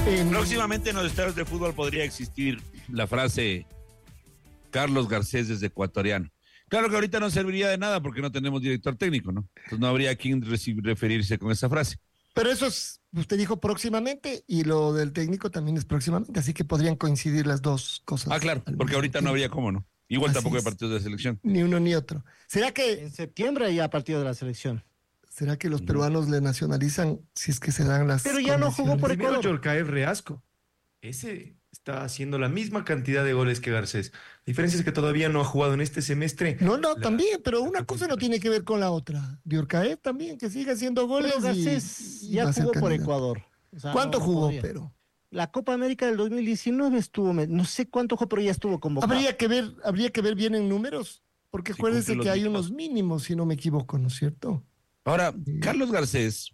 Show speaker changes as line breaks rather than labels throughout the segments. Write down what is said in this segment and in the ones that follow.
Próximamente en los estadios de fútbol podría existir la frase Carlos Garcés es ecuatoriano. Claro que ahorita no serviría de nada porque no tenemos director técnico, ¿no? Entonces no habría a quien referirse con esa frase.
Pero eso es, usted dijo próximamente y lo del técnico también es próximamente, así que podrían coincidir las dos cosas.
Ah, claro, porque ahorita no habría cómo, ¿no? Igual
Así
tampoco hay
es.
partidos de selección.
Ni uno ni otro. ¿Será que
En septiembre ya partido de la selección.
los peruanos le nacionalizan si es que se dan las
Pero ya no jugó por
Primero
Ecuador.
Yorcaev Reasco. Ese está haciendo la misma cantidad de goles que Garcés. La diferencia es que todavía no ha jugado en este semestre.
No,
La-
también, pero
la
una cosa no
competencia.
tiene que ver con la otra. Diorcaev también, que siga haciendo goles.
Pero Garcés
y
ya
va a ser
jugó por
candidato.
Ecuador. O sea,
¿Cuánto
no
jugó,
podría.
pero?
La Copa América del 2019 estuvo, no sé cuánto jugó, pero ya estuvo convocado.
Habría que ver bien en números, porque
Sí,
acuérdense
cumple
que
los
hay
mínimos.
unos mínimos, si no me equivoco, ¿no es cierto?
Ahora,
Sí.
Carlos Garcés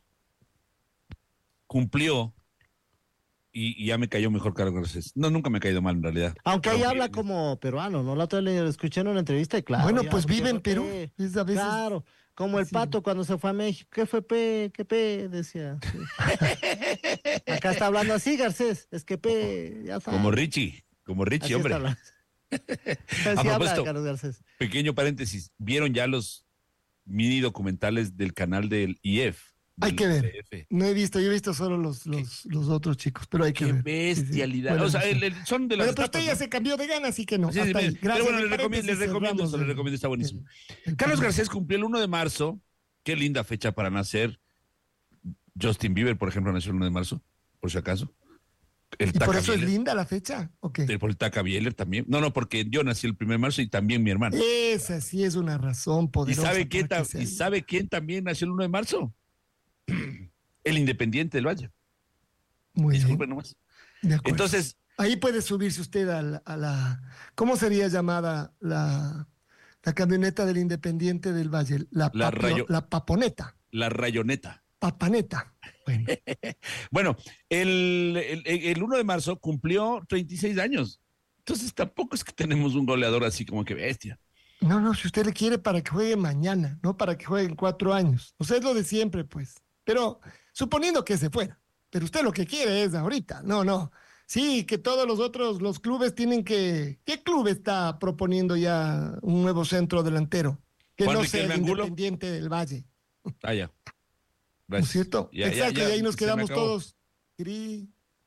cumplió y ya me cayó mejor Carlos Garcés. No, nunca me ha caído mal en realidad.
Aunque ahí
Aunque-
habla como peruano, ¿no? La otra le escuché en una entrevista y claro.
Bueno,
ya,
pues
porque
vive en
fue
Perú.
P.
Es a veces-
Claro, como el
Sí.
Pato cuando se fue a México. ¿Qué fue P? ¿Qué P? Decía. Sí. Acá está hablando así, Garcés. Es que P, ya sabes.
Como Richie,
Así
hombre.
está hablando. Así
A
habla
propósito,
Carlos Garcés.
pequeño paréntesis, ¿vieron ya los mini documentales del canal del IEF?
Hay
del
que ver.
IEF?
No he visto, yo he visto solo los otros chicos, pero hay que
Qué
ver.
bestialidad.
Bueno,
O sea,
sí.
son de las
Pero usted
etapas,
ya
¿no?
se cambió de gana, así que no.
Sí, sí,
hasta ahí.
bien. Pero
Gracias.
bueno,
de
les recomiendo,
paréntesis,
les recomiendo, está buenísimo.
el
Carlos
programa.
Garcés cumplió el 1 de marzo. Qué linda fecha para nacer. Justin Bieber, por ejemplo, nació el 1 de marzo, por si acaso. El
¿Y por
Taca
eso es
Bieler,
linda la fecha? ¿O qué?
por el Taca Bieler también. No, porque yo nací el 1 de marzo y también mi hermano.
Esa sí es una razón
¿Y
poderosa.
sabe quién,
para que sea
y
linda.
sabe quién también nació el 1 de marzo? El Independiente del Valle.
Muy
Disculpen
bien,
nomás.
de acuerdo.
Entonces,
Ahí puede subirse usted a la ¿cómo sería llamada la camioneta del Independiente del Valle? La paponeta,
la rayoneta.
papaneta. Bueno,
Bueno, el 1 de marzo cumplió 36 años. Entonces tampoco es que tenemos un goleador así como que bestia.
no, si usted le quiere para que juegue mañana, no para que juegue en 4 años. O sea, es lo de siempre, pues. Pero suponiendo que se fuera. Pero usted lo que quiere es ahorita. No. Sí, que todos los clubes tienen que... ¿Qué club está proponiendo ya un nuevo centro delantero? Que
Juan
no sea el
Riquelme Angulo.
Independiente del Valle.
Ah, ya.
¿No es
Gracias.
cierto? Exacto, y ahí nos
se me
quedamos
acabó.
todos cri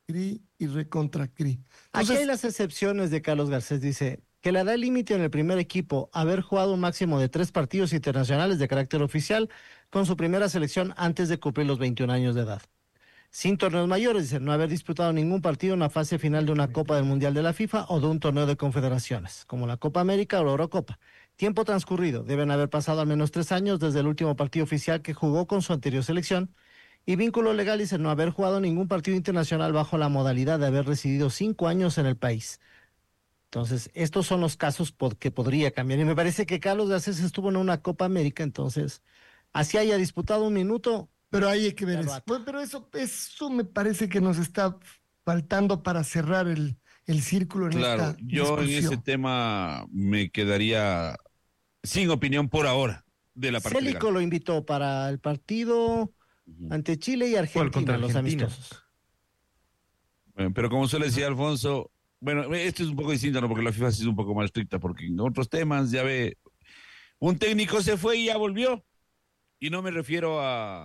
y recontra cri.
Aquí
Entonces,
hay las excepciones de Carlos Garcés. Dice que le da el límite en el primer equipo haber jugado un máximo de 3 partidos internacionales de carácter oficial con su primera selección antes de cumplir los 21 años de edad. Sin torneos mayores, dice, no haber disputado ningún partido en la fase final de una Copa del Mundial de la FIFA o de un torneo de confederaciones, como la Copa América o la Eurocopa. Tiempo transcurrido, deben haber pasado al menos 3 años desde el último partido oficial que jugó con su anterior selección. Y vínculo legal, dice, no haber jugado ningún partido internacional bajo la modalidad de haber residido 5 años en el país. Entonces, estos son los casos que podría cambiar. Y me parece que Carlos Garcés estuvo en una Copa América, entonces, así haya disputado un minuto.
pero ahí hay que ver
Ya lo
eso.
ata.
Bueno, pero eso me parece que nos está faltando para cerrar el círculo en
Claro,
esta
yo en
discusión.
ese tema me quedaría sin opinión por ahora de la parte
Célico
legal.
lo invitó para el partido ante Chile y Argentina,
contra
los
Argentina?
amistosos.
Bueno, pero como suele decir Alfonso, bueno, esto es un poco distinto, ¿no? Porque la FIFA sí es un poco más estricta, porque en otros temas ya ve, un técnico se fue y ya volvió. Y no me refiero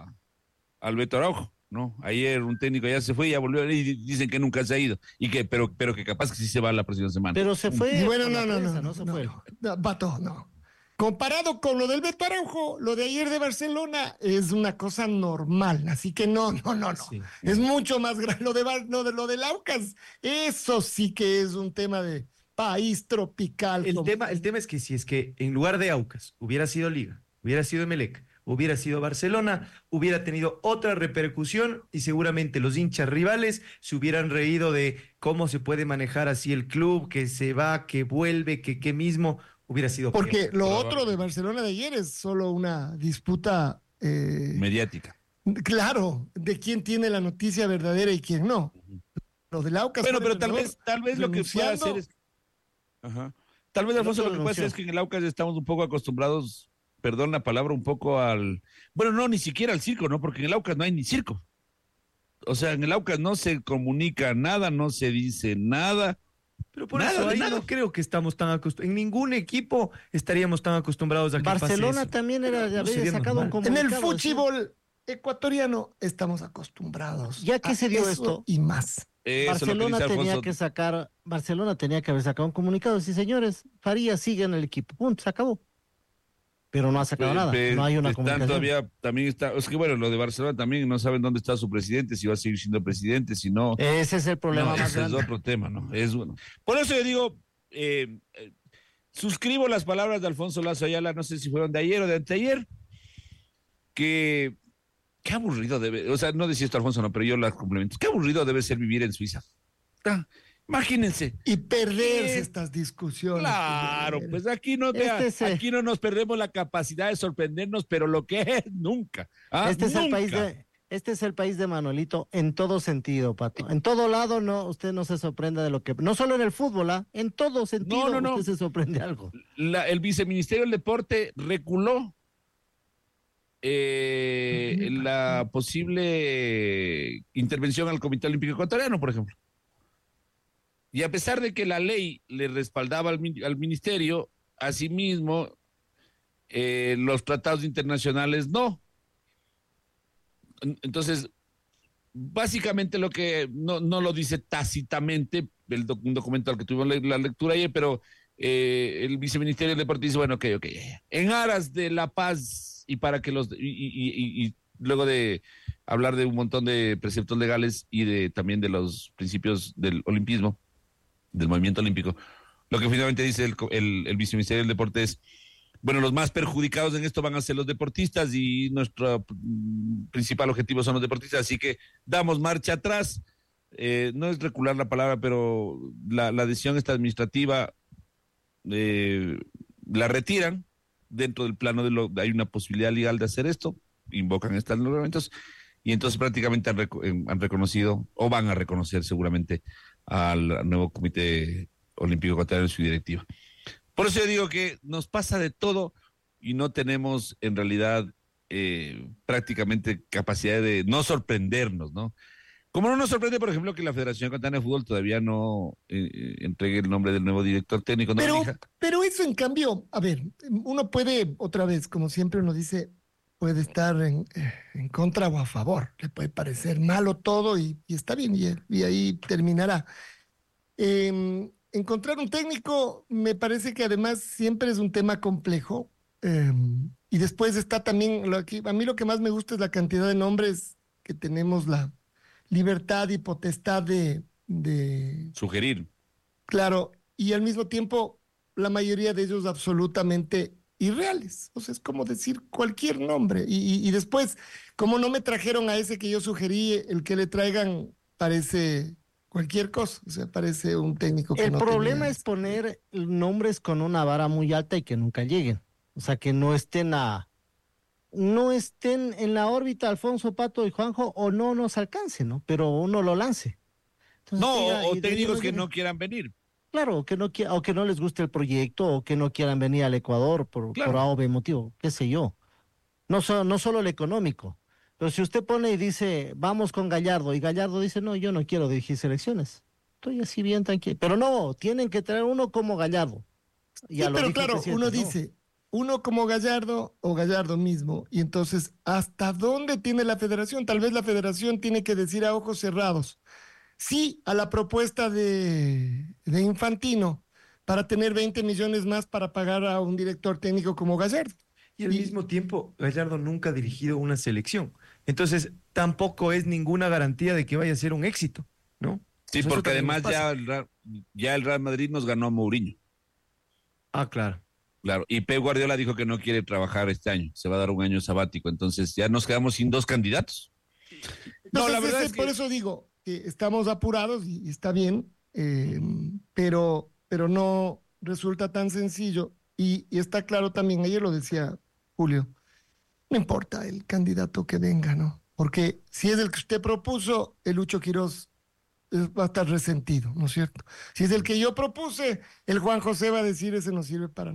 al Beto Araujo, ¿no? Ayer un técnico ya se fue y ya volvió y dicen que nunca se ha ido. Pero que capaz que sí se va la próxima semana.
Pero se fue.
Y bueno,
por la
no,
prensa, no se fue.
Bato, no. Comparado con lo del Beto Araujo, lo de ayer de Barcelona es una cosa normal, así que no.
Sí.
Es mucho más grave. Lo del Aucas, eso sí que es un tema de país tropical.
El tema es que si es que en lugar de Aucas hubiera sido Liga, hubiera sido Emelec, hubiera sido Barcelona, hubiera tenido otra repercusión y seguramente los hinchas rivales se hubieran reído de cómo se puede manejar así el club, que se va, que vuelve, que mismo hubiera sido peor.
Porque lo
Probable.
otro de Barcelona de ayer es solo una disputa,
Mediática.
claro, de quién tiene la noticia verdadera y quién no. Lo del Aucas.
Bueno,
fue el
pero tal
entrenador
vez lo que puede
renunciando.
hacer es. Ajá. Tal vez, Alfonso, lo que puede hacer es que en el Aucas estamos un poco acostumbrados, perdón la palabra, un poco al. Bueno, no, ni siquiera al circo, ¿no? Porque en el Aucas no hay ni circo. O sea, en el Aucas no se comunica nada, no se dice nada.
Pero por
Nada
eso
de
ahí
nada.
no creo que estamos tan acostumbrados. En ningún equipo estaríamos tan acostumbrados a que
Barcelona
pase eso.
también era,
No
había
sería
sacado un
normal.
En el
comunicado. decía,
fútbol ecuatoriano estamos acostumbrados
¿Ya que
a
se dio
eso
esto?
y más.
Eso es lo que dice Alfonso.
Barcelona tenía que haber sacado un comunicado. Sí, señores, Farías sigue en el equipo. Punto, se acabó. Pero no ha sacado nada. No hay una
Están
comunicación.
todavía, también está, es que bueno, lo de Barcelona también no saben dónde está su presidente, si va a seguir siendo presidente, si no.
Ese es el problema
No,
más
ese es
grande.
otro tema, ¿no? Es bueno. Por eso yo digo, suscribo las palabras de Alfonso Lazo Ayala, no sé si fueron de ayer o de anteayer, que qué aburrido debe, o sea, no decía esto Alfonso, no, pero yo las complemento. Qué aburrido debe ser vivir en Suiza. Ah, imagínense.
Y perderse
¿Qué?
estas discusiones.
Claro, pues aquí no, vea, aquí no nos perdemos la capacidad de sorprendernos, pero lo que es nunca.
Este es
nunca.
este es el país de Manuelito en todo sentido, Pato. En todo lado no, usted no se sorprende de lo que, no solo en el fútbol, en todo sentido
No.
usted se sorprende de algo.
El viceministerio del Deporte reculó la posible intervención al Comité Olímpico Ecuatoriano, por ejemplo. Y a pesar de que la ley le respaldaba al ministerio, asimismo, los tratados internacionales no. Entonces, básicamente lo que no lo dice tácitamente, un documento al que tuvimos la lectura ayer, pero el viceministerio del Deporte dice, bueno, ok, en aras de la paz y para que y luego de hablar de un montón de preceptos legales y también de los principios del olimpismo, del movimiento olímpico, lo que finalmente dice el viceministerio del Deporte es, bueno, los más perjudicados en esto van a ser los deportistas y nuestro principal objetivo son los deportistas, así que damos marcha atrás. No es recular la palabra, pero la decisión esta administrativa la retiran dentro del plano hay una posibilidad legal de hacer esto, invocan estos reglamentos y entonces prácticamente han reconocido o van a reconocer seguramente al nuevo Comité Olímpico Ecuatoriano en su directiva. Por eso yo digo que nos pasa de todo y no tenemos en realidad prácticamente capacidad de no sorprendernos, ¿no? Como no nos sorprende, por ejemplo, que la Federación Ecuatoriana de Fútbol todavía no entregue el nombre del nuevo director técnico. No
pero eso, en cambio, a ver, uno puede, otra vez, como siempre uno dice, puede estar en contra o a favor. Le puede parecer malo todo y está bien, y ahí terminará. Encontrar un técnico me parece que además siempre es un tema complejo. Y después está también, a mí lo que más me gusta es la cantidad de nombres que tenemos la libertad y potestad de
sugerir.
Claro, y al mismo tiempo la mayoría de ellos absolutamente irreales. O sea, es como decir cualquier nombre. Y después, como no me trajeron a ese que yo sugerí, el que le traigan parece cualquier cosa. O sea, parece un técnico que
El
no
problema
tenía.
es poner nombres con una vara muy alta y que nunca lleguen. O sea, que no estén en la órbita Alfonso, Pato y Juanjo, o no nos alcance, ¿no? Pero uno lo lance. Entonces,
No,
diga,
o
y de ahí
técnicos
no
que
llegue.
no quieran venir.
Claro, o que no les guste el proyecto, o que no quieran venir al Ecuador
Claro.
por A o B motivo, qué sé yo. No solo el económico. Pero si usted pone y dice, vamos con Gallardo, y Gallardo dice, no, yo no quiero dirigir selecciones. Estoy así bien tranquilo. Pero no, tienen que traer uno como Gallardo.
Sí, pero claro, uno dice, uno como Gallardo o Gallardo mismo, y entonces, ¿hasta dónde tiene la federación? Tal vez la federación tiene que decir a ojos cerrados, sí a la propuesta de Infantino para tener 20 millones más para pagar a un director técnico como Gallardo.
Y al mismo tiempo, Gallardo nunca ha dirigido una selección. Entonces, tampoco es ninguna garantía de que vaya a ser un éxito, ¿no?
Sí,
Eso
porque
también
además
nos pasa.
ya el Real Madrid nos ganó a Mourinho.
Ah, claro.
Claro, y Pep Guardiola dijo que no quiere trabajar este año, se va a dar un año sabático, entonces ya nos quedamos sin dos candidatos. No, la verdad es que...
Por eso digo que estamos apurados y está bien, pero no resulta tan sencillo. Y está claro también, ayer lo decía Julio, no importa el candidato que venga, ¿no? Porque si es el que usted propuso, el Lucho Quirós va a estar resentido, ¿no es cierto? Si es el que yo propuse, el Juan José va a decir, ese no sirve para nada.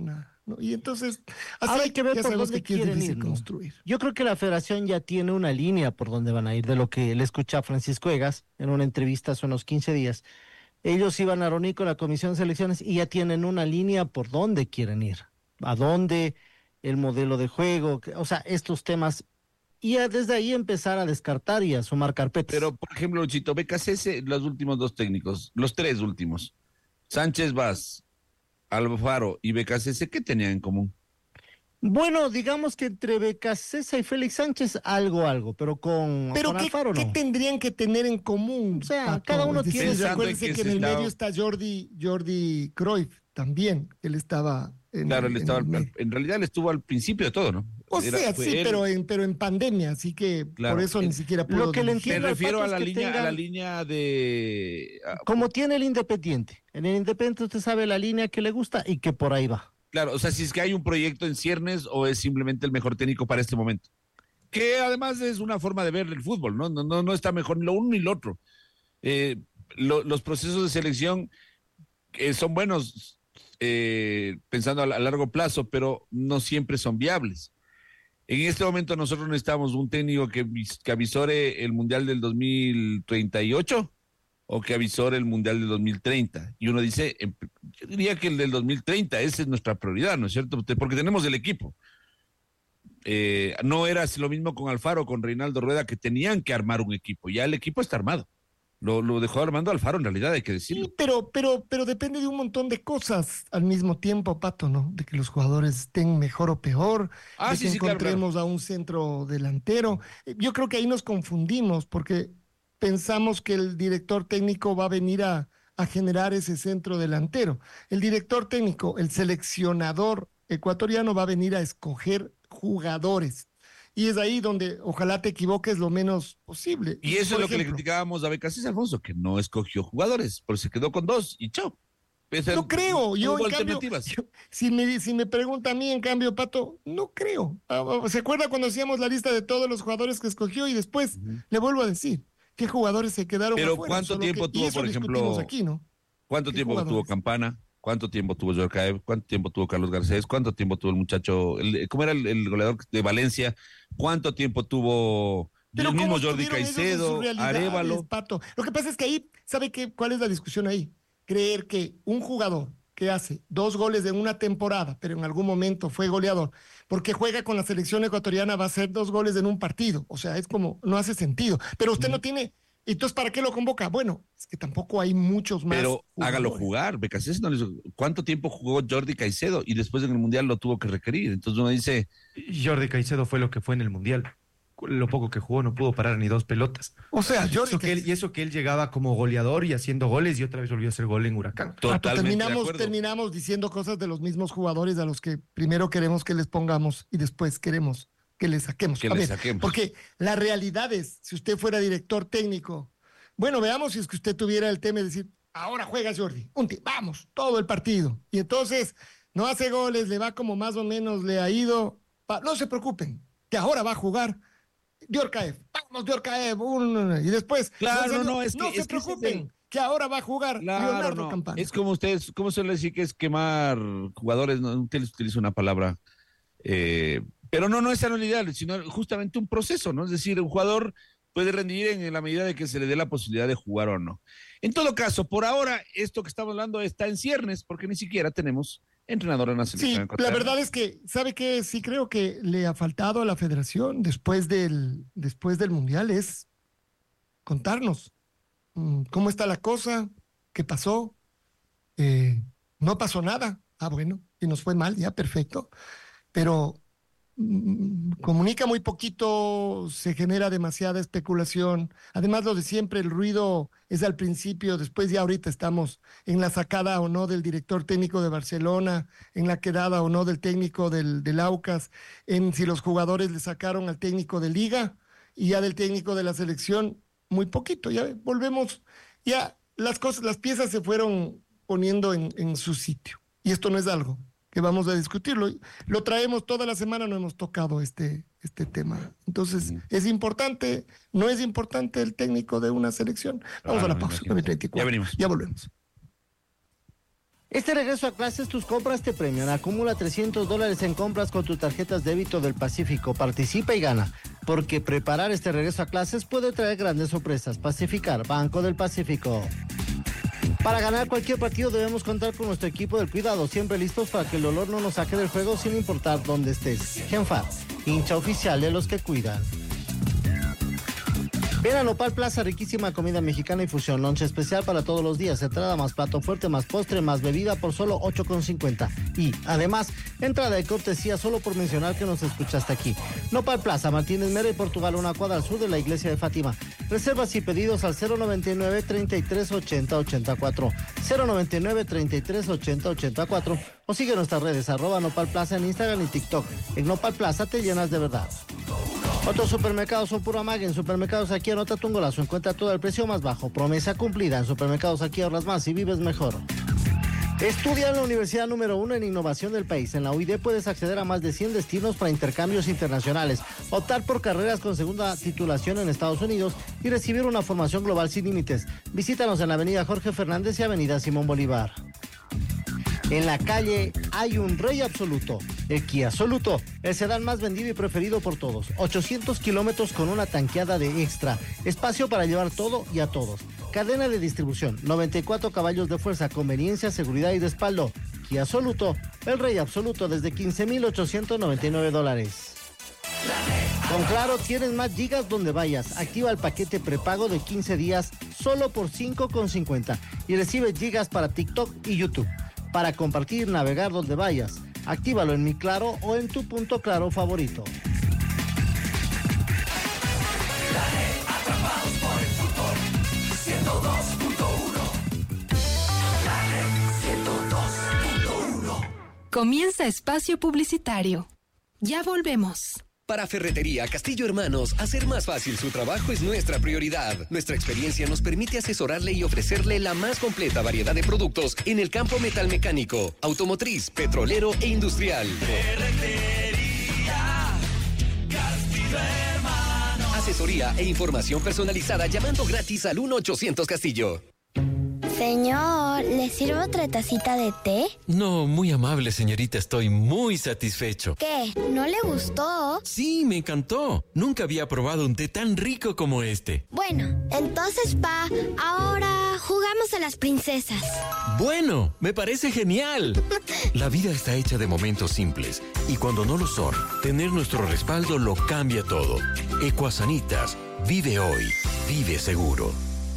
¿no? Y entonces, así
Ahora hay que ver
ya
por
sabemos
dónde
que aquí es
quieren
difícil
ir, ¿no?
construir.
Yo creo que la federación ya tiene una línea por donde van a ir, de lo que le escuché a Francisco Egas en una entrevista hace unos 15 días. Ellos iban a reunir con la Comisión de Selecciones y ya tienen una línea por dónde quieren ir, a dónde, el modelo de juego, o sea, estos temas, y ya desde ahí empezar a descartar y a sumar carpetas.
Pero, por ejemplo, Luchito, BKC, los últimos dos técnicos, los tres últimos, Sánchez Vaz, Alfaro y BKC, ¿qué tenían en común?
Bueno, digamos que entre Becasesa y Félix Sánchez algo, pero
Pero
con Alfaro
¿qué
no.
tendrían que tener en común?
O sea,
Pato?
cada uno
Es decir,
tiene-
Pensando
acuérdense
en
que
que
en
se
el
estaba-
medio está Jordi Cruyff también. Él estaba
Claro, él
en
estaba,
el medio.
en realidad él estuvo al principio de todo, ¿no?
O sea,
Fue
sí,
él.
pero en pandemia, así que
Claro.
por eso ni siquiera pudo
Lo que le
dirigir.
Me
entiendo al
refiero
Pato
a
es
la
que
línea, a la
tengan-
línea de,
Como tiene el Independiente. En el Independiente usted sabe la línea que le gusta y que por ahí va.
claro, o sea, si es que hay un proyecto en ciernes o es simplemente el mejor técnico para este momento. Que además es una forma de ver el fútbol, ¿no? No está mejor ni lo uno ni lo otro. Eh, los procesos de selección son buenos pensando a largo plazo, pero no siempre son viables. En este momento nosotros necesitamos un técnico que avisore el Mundial del 2038 o que avisore el Mundial del 2030. Y uno dice, yo diría que el del 2030, esa es nuestra prioridad, ¿no es cierto? Porque tenemos el equipo. No era lo mismo con Alfaro, con Reinaldo Rueda, que tenían que armar un equipo. Ya el equipo está armado. Lo dejó armando Alfaro, en realidad, hay que decirlo.
Sí, pero depende de un montón de cosas al mismo tiempo, Pato, ¿no? De que los jugadores estén mejor o peor,
Ah,
de
sí,
que
sí, claro,
encontremos a un centro delantero. Yo creo que ahí nos confundimos porque pensamos que el director técnico va a venir a generar ese centro delantero. El director técnico, el seleccionador ecuatoriano va a venir a escoger jugadores. Y es ahí donde ojalá te equivoques lo menos posible.
Y eso
Por
es lo que le
ejemplo,
criticábamos a Becasés, Alfonso, que no escogió jugadores, pero se quedó con dos y chao.
No creo, yo
Hubo
en cambio,
alternativas.
si me pregunta a mí, en cambio, Pato, no creo. ¿Se acuerda cuando hacíamos la lista de todos los jugadores que escogió y después le vuelvo a decir qué jugadores se quedaron
Pero
afuera?
¿cuánto
Solo
tiempo
y
tuvo,
eso
por ejemplo,
discutimos aquí, ¿no?
¿Cuánto
¿Qué
tiempo tuvo
jugadores?
Campana? ¿Cuánto tiempo tuvo Yorkaev? ¿Cuánto tiempo tuvo Carlos Garcés? ¿Cuánto tiempo tuvo el muchacho? ¿Cómo era el goleador de Valencia? ¿Cuánto tiempo tuvo
Pero
el mismo
¿cómo
Jordi
estuvieron ellos en sus
Caicedo,
realidades,
Arévalo?
Pato? Lo que pasa es que ahí, ¿sabe cuál es la discusión ahí? Creer que un jugador que hace 2 goles en una temporada, pero en algún momento fue goleador, porque juega con la selección ecuatoriana, va a hacer 2 goles en un partido. O sea, es como, no hace sentido. Pero usted no tiene, entonces, ¿para qué lo convoca? Bueno, es que tampoco hay muchos más.
Pero hágalo
jugadores.
jugar. Becasés no le hizo- ¿Cuánto tiempo jugó Jordi Caicedo? Y después en el Mundial lo tuvo que requerir. Entonces uno dice,
Jordi Caicedo fue lo que fue en el Mundial. Lo poco que jugó no pudo parar ni 2 pelotas.
O sea, Jordi,
Y eso que él llegaba como goleador y haciendo goles y otra vez volvió a hacer gol en Huracán.
totalmente de acuerdo.
terminamos diciendo cosas de los mismos jugadores a los que primero queremos que les pongamos y después queremos que les saquemos.
Que
A
le
ver,
saquemos.
porque la realidad es, si usted fuera director técnico, bueno, veamos si es que usted tuviera el tema de decir, ahora juega Jordi, vamos, todo el partido. Y entonces no hace goles, le va como más o menos le ha ido. No se preocupen, que ahora va a jugar Diorcaev, vamos Diorcaev, y después,
Claro, no, es que-
no
es
se
que ese es
preocupen,
el-
que ahora va a jugar
claro,
Leonardo
no.
Campana.
Es como ustedes, ¿cómo suele decir que es quemar jugadores? No, usted les utiliza una palabra, pero no esa no es la ideal, sino justamente un proceso, ¿no? Es decir, un jugador puede rendir en la medida de que se le dé la posibilidad de jugar o no. En todo caso, por ahora, esto que estamos hablando está en ciernes, porque ni siquiera tenemos entrenador en la
Sí,
selección
la
ecuatoriana.
verdad es que, ¿sabe qué? Sí creo que le ha faltado a la federación después del Mundial es contarnos cómo está la cosa, qué pasó. No pasó nada. Ah, bueno, y nos fue mal, ya, perfecto. Pero comunica muy poquito, se genera demasiada especulación. Además, lo de siempre, el ruido es al principio, después ya ahorita estamos en la sacada o no del director técnico de Barcelona, en la quedada o no del técnico del Aucas, en si los jugadores le sacaron al técnico de Liga y ya del técnico de la selección, muy poquito. Ya volvemos, ya las cosas, las piezas se fueron poniendo en su sitio. Y esto no es algo que vamos a discutirlo. Lo traemos toda la semana, no hemos tocado este tema. Entonces, ¿es importante? ¿No es importante el técnico de una selección? Vamos a la pausa,
imagínate.
9:34.
Ya venimos.
Ya volvemos.
Este regreso a clases, tus compras te premian. Acumula $300 en compras con tus tarjetas débito del Pacífico. Participa y gana, porque preparar este regreso a clases puede traer grandes sorpresas. Pacificar, Banco del Pacífico. Para ganar cualquier partido debemos contar con nuestro equipo del cuidado, siempre listos para que el dolor no nos saque del juego sin importar dónde estés. Genfar, hincha oficial de los que cuidan. Ven a Nopal Plaza, riquísima comida mexicana y fusión, lonche especial para todos los días, entrada más plato fuerte, más postre, más bebida por solo $8.50. Y, además, entrada de cortesía solo por mencionar que nos escuchaste aquí. Nopal Plaza, Martínez Mera y Portugal, una cuadra al sur de la iglesia de Fátima. Reservas y pedidos al 099-3380-84, 099-3380-84, o sigue nuestras redes, @Nopal Plaza en Instagram y TikTok. En Nopal Plaza te llenas de verdad. Otros supermercados son pura magia. En Supermercados Aquí anota tu golazo, encuentra todo el precio más bajo. Promesa cumplida. En Supermercados Aquí ahorras más y vives mejor. Estudia en la universidad número 1 en innovación del país. En la UID puedes acceder a más de 100 destinos para intercambios internacionales, optar por carreras con segunda titulación en Estados Unidos y recibir una formación global sin límites. Visítanos en la avenida Jorge Fernández y avenida Simón Bolívar. En la calle hay un rey absoluto, el Kia Soluto, el sedán más vendido y preferido por todos. 800 kilómetros con una tanqueada de extra, espacio para llevar todo y a todos. Cadena de distribución, 94 caballos de fuerza, conveniencia, seguridad y respaldo. Kia Soluto, el rey absoluto desde $15,899. Con Claro tienes más gigas donde vayas. Activa el paquete prepago de 15 días solo por $5.50 y recibe gigas para TikTok y YouTube. Para compartir, navegar donde vayas. Actívalo en Mi Claro o en tu punto Claro favorito.
Atrapados por el fútbol, 102.1. La Red 102.1.
Comienza espacio publicitario. Ya volvemos.
Para Ferretería Castillo Hermanos, hacer más fácil su trabajo es nuestra prioridad. Nuestra experiencia nos permite asesorarle y ofrecerle la más completa variedad de productos en el campo metalmecánico, automotriz, petrolero e industrial.
Ferretería Castillo Hermanos.
Asesoría e información personalizada llamando gratis al 1-800 Castillo.
Señor, ¿le sirvo otra tacita de té?
No, muy amable, señorita. Estoy muy satisfecho.
¿Qué? ¿No le gustó?
Sí, me encantó. Nunca había probado un té tan rico como este.
Bueno, entonces, ahora jugamos a las princesas.
Bueno, me parece genial. La vida está hecha de momentos simples. Y cuando no lo son, tener nuestro respaldo lo cambia todo. Ecuasanitas. Vive hoy. Vive seguro.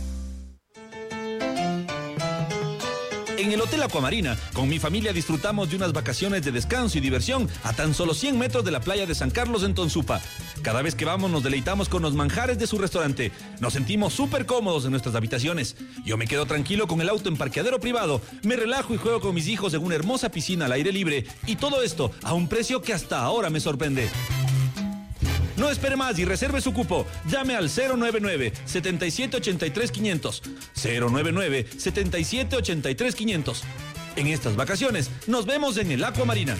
En el Hotel Aquamarina, con mi familia disfrutamos de unas vacaciones de descanso y diversión a tan solo 100 metros de la playa de San Carlos en Tonsupa. Cada vez que vamos nos deleitamos con los manjares de su restaurante. Nos sentimos súper cómodos en nuestras habitaciones. Yo me quedo tranquilo con el auto en parqueadero privado, me relajo y juego con mis hijos en una hermosa piscina al aire libre. Y todo esto a un precio que hasta ahora me sorprende. No espere más y reserve su cupo. Llame al 099-7783-500. 099-7783-500. En estas vacaciones nos vemos en el Aquamarina.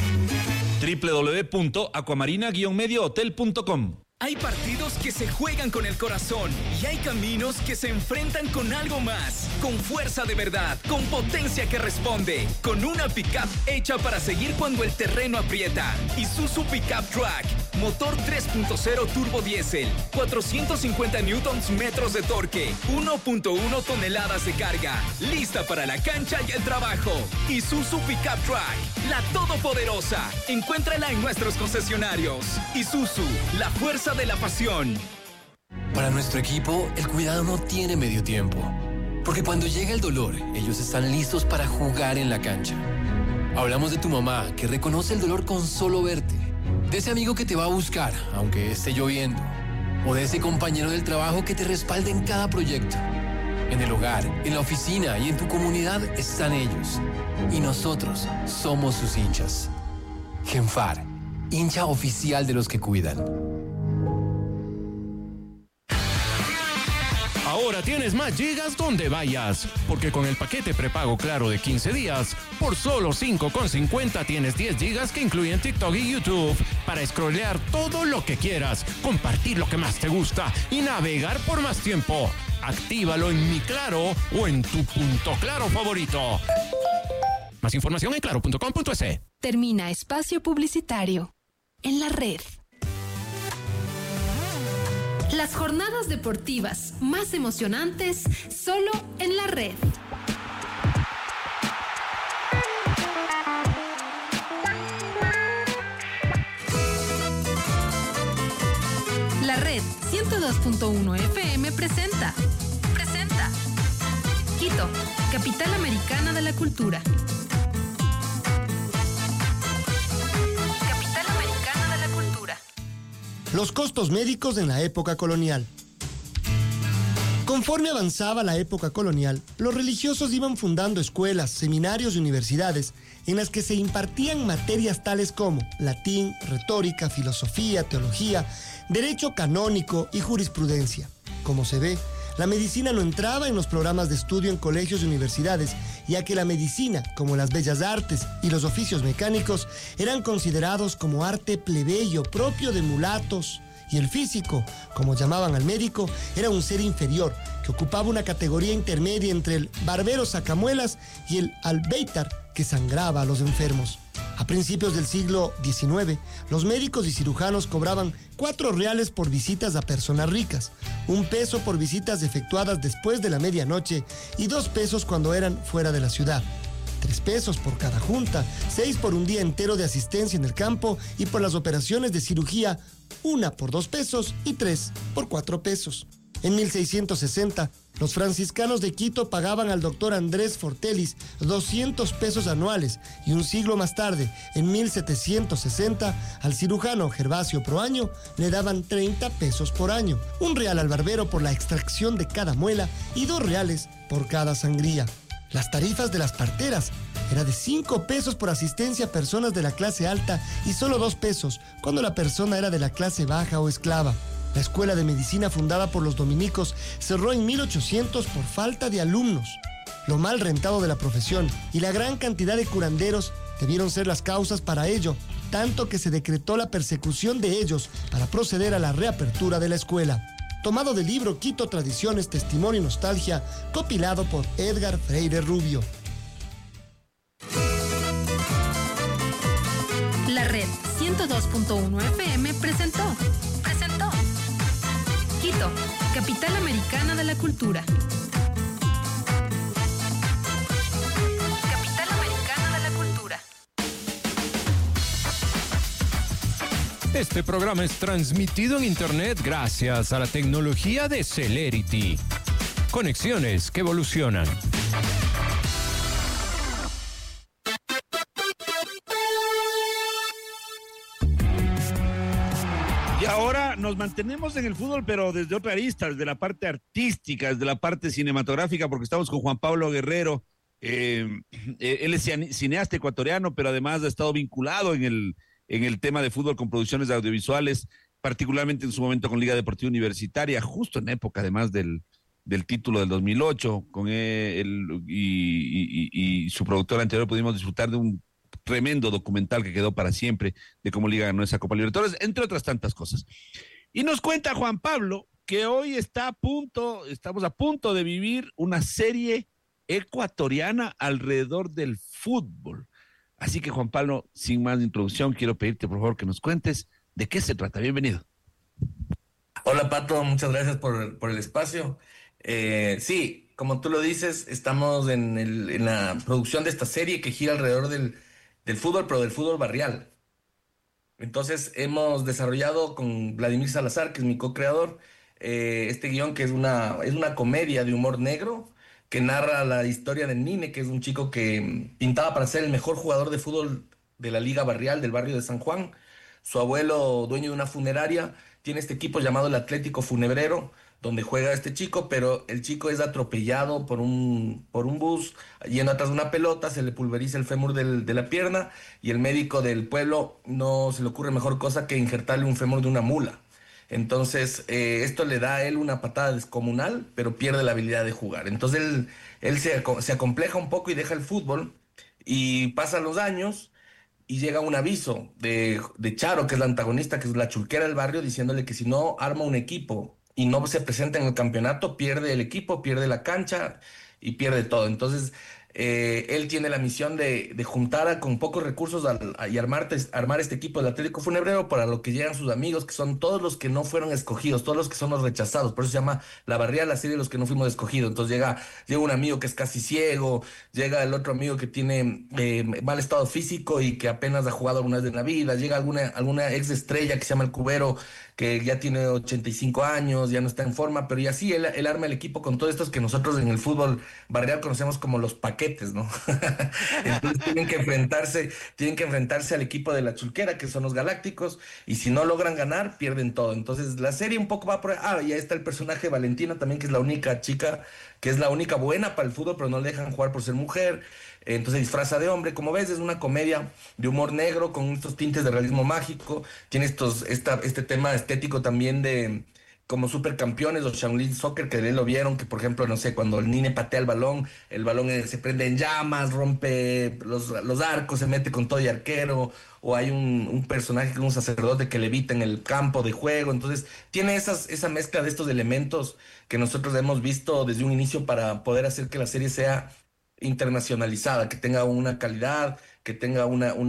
www.aquamarina-mediohotel.com.
Hay partidos que se juegan con el corazón y hay caminos que se enfrentan con algo más, con fuerza de verdad, con potencia que responde, con una pickup hecha para seguir cuando el terreno aprieta. Isuzu Pickup Track, motor 3.0 turbo diésel, 450 newtons metros de torque, 1.1 toneladas de carga, lista para la cancha y el trabajo. Isuzu Pickup Track, la todopoderosa. Encuéntrala en nuestros concesionarios. Isuzu, la fuerza de la pasión.
Para nuestro equipo, el cuidado no tiene medio tiempo. Porque cuando llega el dolor, ellos están listos para jugar en la cancha. Hablamos de tu mamá, que reconoce el dolor con solo verte. De ese amigo que te va a buscar, aunque esté lloviendo. O de ese compañero del trabajo que te respalda en cada proyecto. En el hogar, en la oficina y en tu comunidad están ellos. Y nosotros somos sus hinchas. Genfar, hincha oficial de los que cuidan.
Ahora tienes más gigas donde vayas, porque con el paquete prepago Claro de 15 días, por solo $5.50 tienes 10 gigas que incluyen TikTok y YouTube para scrollear todo lo que quieras, compartir lo que más te gusta y navegar por más tiempo. Actívalo en Mi Claro o en tu punto Claro favorito. Más información en claro.com.es.
Termina espacio publicitario. En la red. Las jornadas deportivas más emocionantes solo en la red. La red 102.1 FM presenta Quito, capital americana de la cultura. Capital americana de la cultura.
Los costos médicos en la época colonial. Conforme avanzaba la época colonial, los religiosos iban fundando escuelas, seminarios y universidades en las que se impartían materias tales como latín, retórica, filosofía, teología, derecho canónico y jurisprudencia. Como se ve, la medicina no entraba en los programas de estudio en colegios y universidades, ya que la medicina, como las bellas artes y los oficios mecánicos, eran considerados como arte plebeyo propio de mulatos, y el físico, como llamaban al médico, era un ser inferior, que ocupaba una categoría intermedia entre el barbero sacamuelas y el albeitar, que sangraba a los enfermos. A principios del siglo XIX, los médicos y cirujanos cobraban 4 reales por visitas a personas ricas, 1 peso por visitas efectuadas después de la medianoche y 2 pesos cuando eran fuera de la ciudad. 3 pesos por cada junta, 6 por un día entero de asistencia en el campo y por las operaciones de cirugía, 1 por 2 pesos y 3 por 4 pesos. En 1660, los franciscanos de Quito pagaban al doctor Andrés Fortelis 200 pesos anuales y un siglo más tarde, en 1760, al cirujano Gervasio Proaño le daban 30 pesos por año, 1 real al barbero por la extracción de cada muela y 2 reales por cada sangría. Las tarifas de las parteras era de 5 pesos por asistencia a personas de la clase alta y solo 2 pesos cuando la persona era de la clase baja o esclava. La escuela de medicina fundada por los dominicos cerró en 1800 por falta de alumnos. Lo mal rentado de la profesión y la gran cantidad de curanderos debieron ser las causas para ello, tanto que se decretó la persecución de ellos para proceder a la reapertura de la escuela. Tomado del libro Quito Tradiciones, Testimonio y Nostalgia, compilado por Edgar Freire Rubio.
La red 102.1 FM presentó Quito, capital americana de la cultura. Capital americana de la cultura.
Este programa es transmitido en Internet gracias a la tecnología de Celerity. Conexiones que evolucionan.
Y ahora nos mantenemos en el fútbol, pero desde otra arista, desde la parte artística, desde la parte cinematográfica, porque estamos con Juan Pablo Guerrero. Él es cineasta ecuatoriano, pero además ha estado vinculado en el tema de fútbol con producciones audiovisuales, particularmente en su momento con Liga Deportiva Universitaria, justo en época además del título del 2008, con él y su productor anterior pudimos disfrutar de un tremendo documental que quedó para siempre de cómo Liga ganó esa Copa Libertadores, entre otras tantas cosas. Y nos cuenta Juan Pablo que hoy estamos a punto de vivir una serie ecuatoriana alrededor del fútbol. Así que Juan Pablo, sin más introducción, quiero pedirte por favor que nos cuentes de qué se trata. Bienvenido.
Hola Pato, muchas gracias por el espacio. Sí, como tú lo dices, estamos en la producción de esta serie que gira alrededor del fútbol, pero del fútbol barrial. Entonces hemos desarrollado con Vladimir Salazar, que es mi co-creador, este guión que es una comedia de humor negro que narra la historia del Nine, que es un chico que pintaba para ser el mejor jugador de fútbol de la liga barrial del barrio de San Juan. Su abuelo, dueño de una funeraria, tiene este equipo llamado el Atlético Funebrero, donde juega este chico, pero el chico es atropellado por un bus, yendo atrás de una pelota, se le pulveriza el fémur de la pierna, y el médico del pueblo no se le ocurre mejor cosa que injertarle un fémur de una mula. Entonces, esto le da a él una patada descomunal, pero pierde la habilidad de jugar. Entonces, él se acompleja un poco y deja el fútbol, y pasan los años, y llega un aviso de Charo, que es la antagonista, que es la chulquera del barrio, diciéndole que si no arma un equipo y no se presenta en el campeonato, pierde el equipo, pierde la cancha y pierde todo. Entonces, Él tiene la misión de juntar con pocos recursos y armar este equipo del Atlético Funebrero para lo que llegan sus amigos, que son todos los que no fueron escogidos, todos los que son los rechazados. Por eso se llama La Barriada, la serie de los que no fuimos escogidos. Entonces llega un amigo que es casi ciego, llega el otro amigo que tiene mal estado físico y que apenas ha jugado alguna vez en la vida, llega alguna ex estrella que se llama el Cubero, que ya tiene 85 años, ya no está en forma, pero y así él arma el equipo con todos estos que nosotros en el fútbol barrial conocemos como los paquetes, ¿no? Entonces tienen que enfrentarse al equipo de la Chulquera, que son los Galácticos, y si no logran ganar, pierden todo. Entonces la serie un poco va por... y ahí está el personaje de Valentina también, que es la única chica, que es la única buena para el fútbol, pero no le dejan jugar por ser mujer. Entonces disfraza de hombre. Como ves, es una comedia de humor negro con estos tintes de realismo mágico. Tiene este tema estético también de como supercampeones o Shaolin Soccer, que lo vieron, que por ejemplo, no sé, cuando el Nine patea el balón se prende en llamas, rompe los arcos, se mete con todo y arquero, o hay un personaje, un sacerdote que levita en el campo de juego. Entonces tiene esa mezcla de estos elementos que nosotros hemos visto desde un inicio para poder hacer que la serie sea internacionalizada, que tenga una calidad, que tenga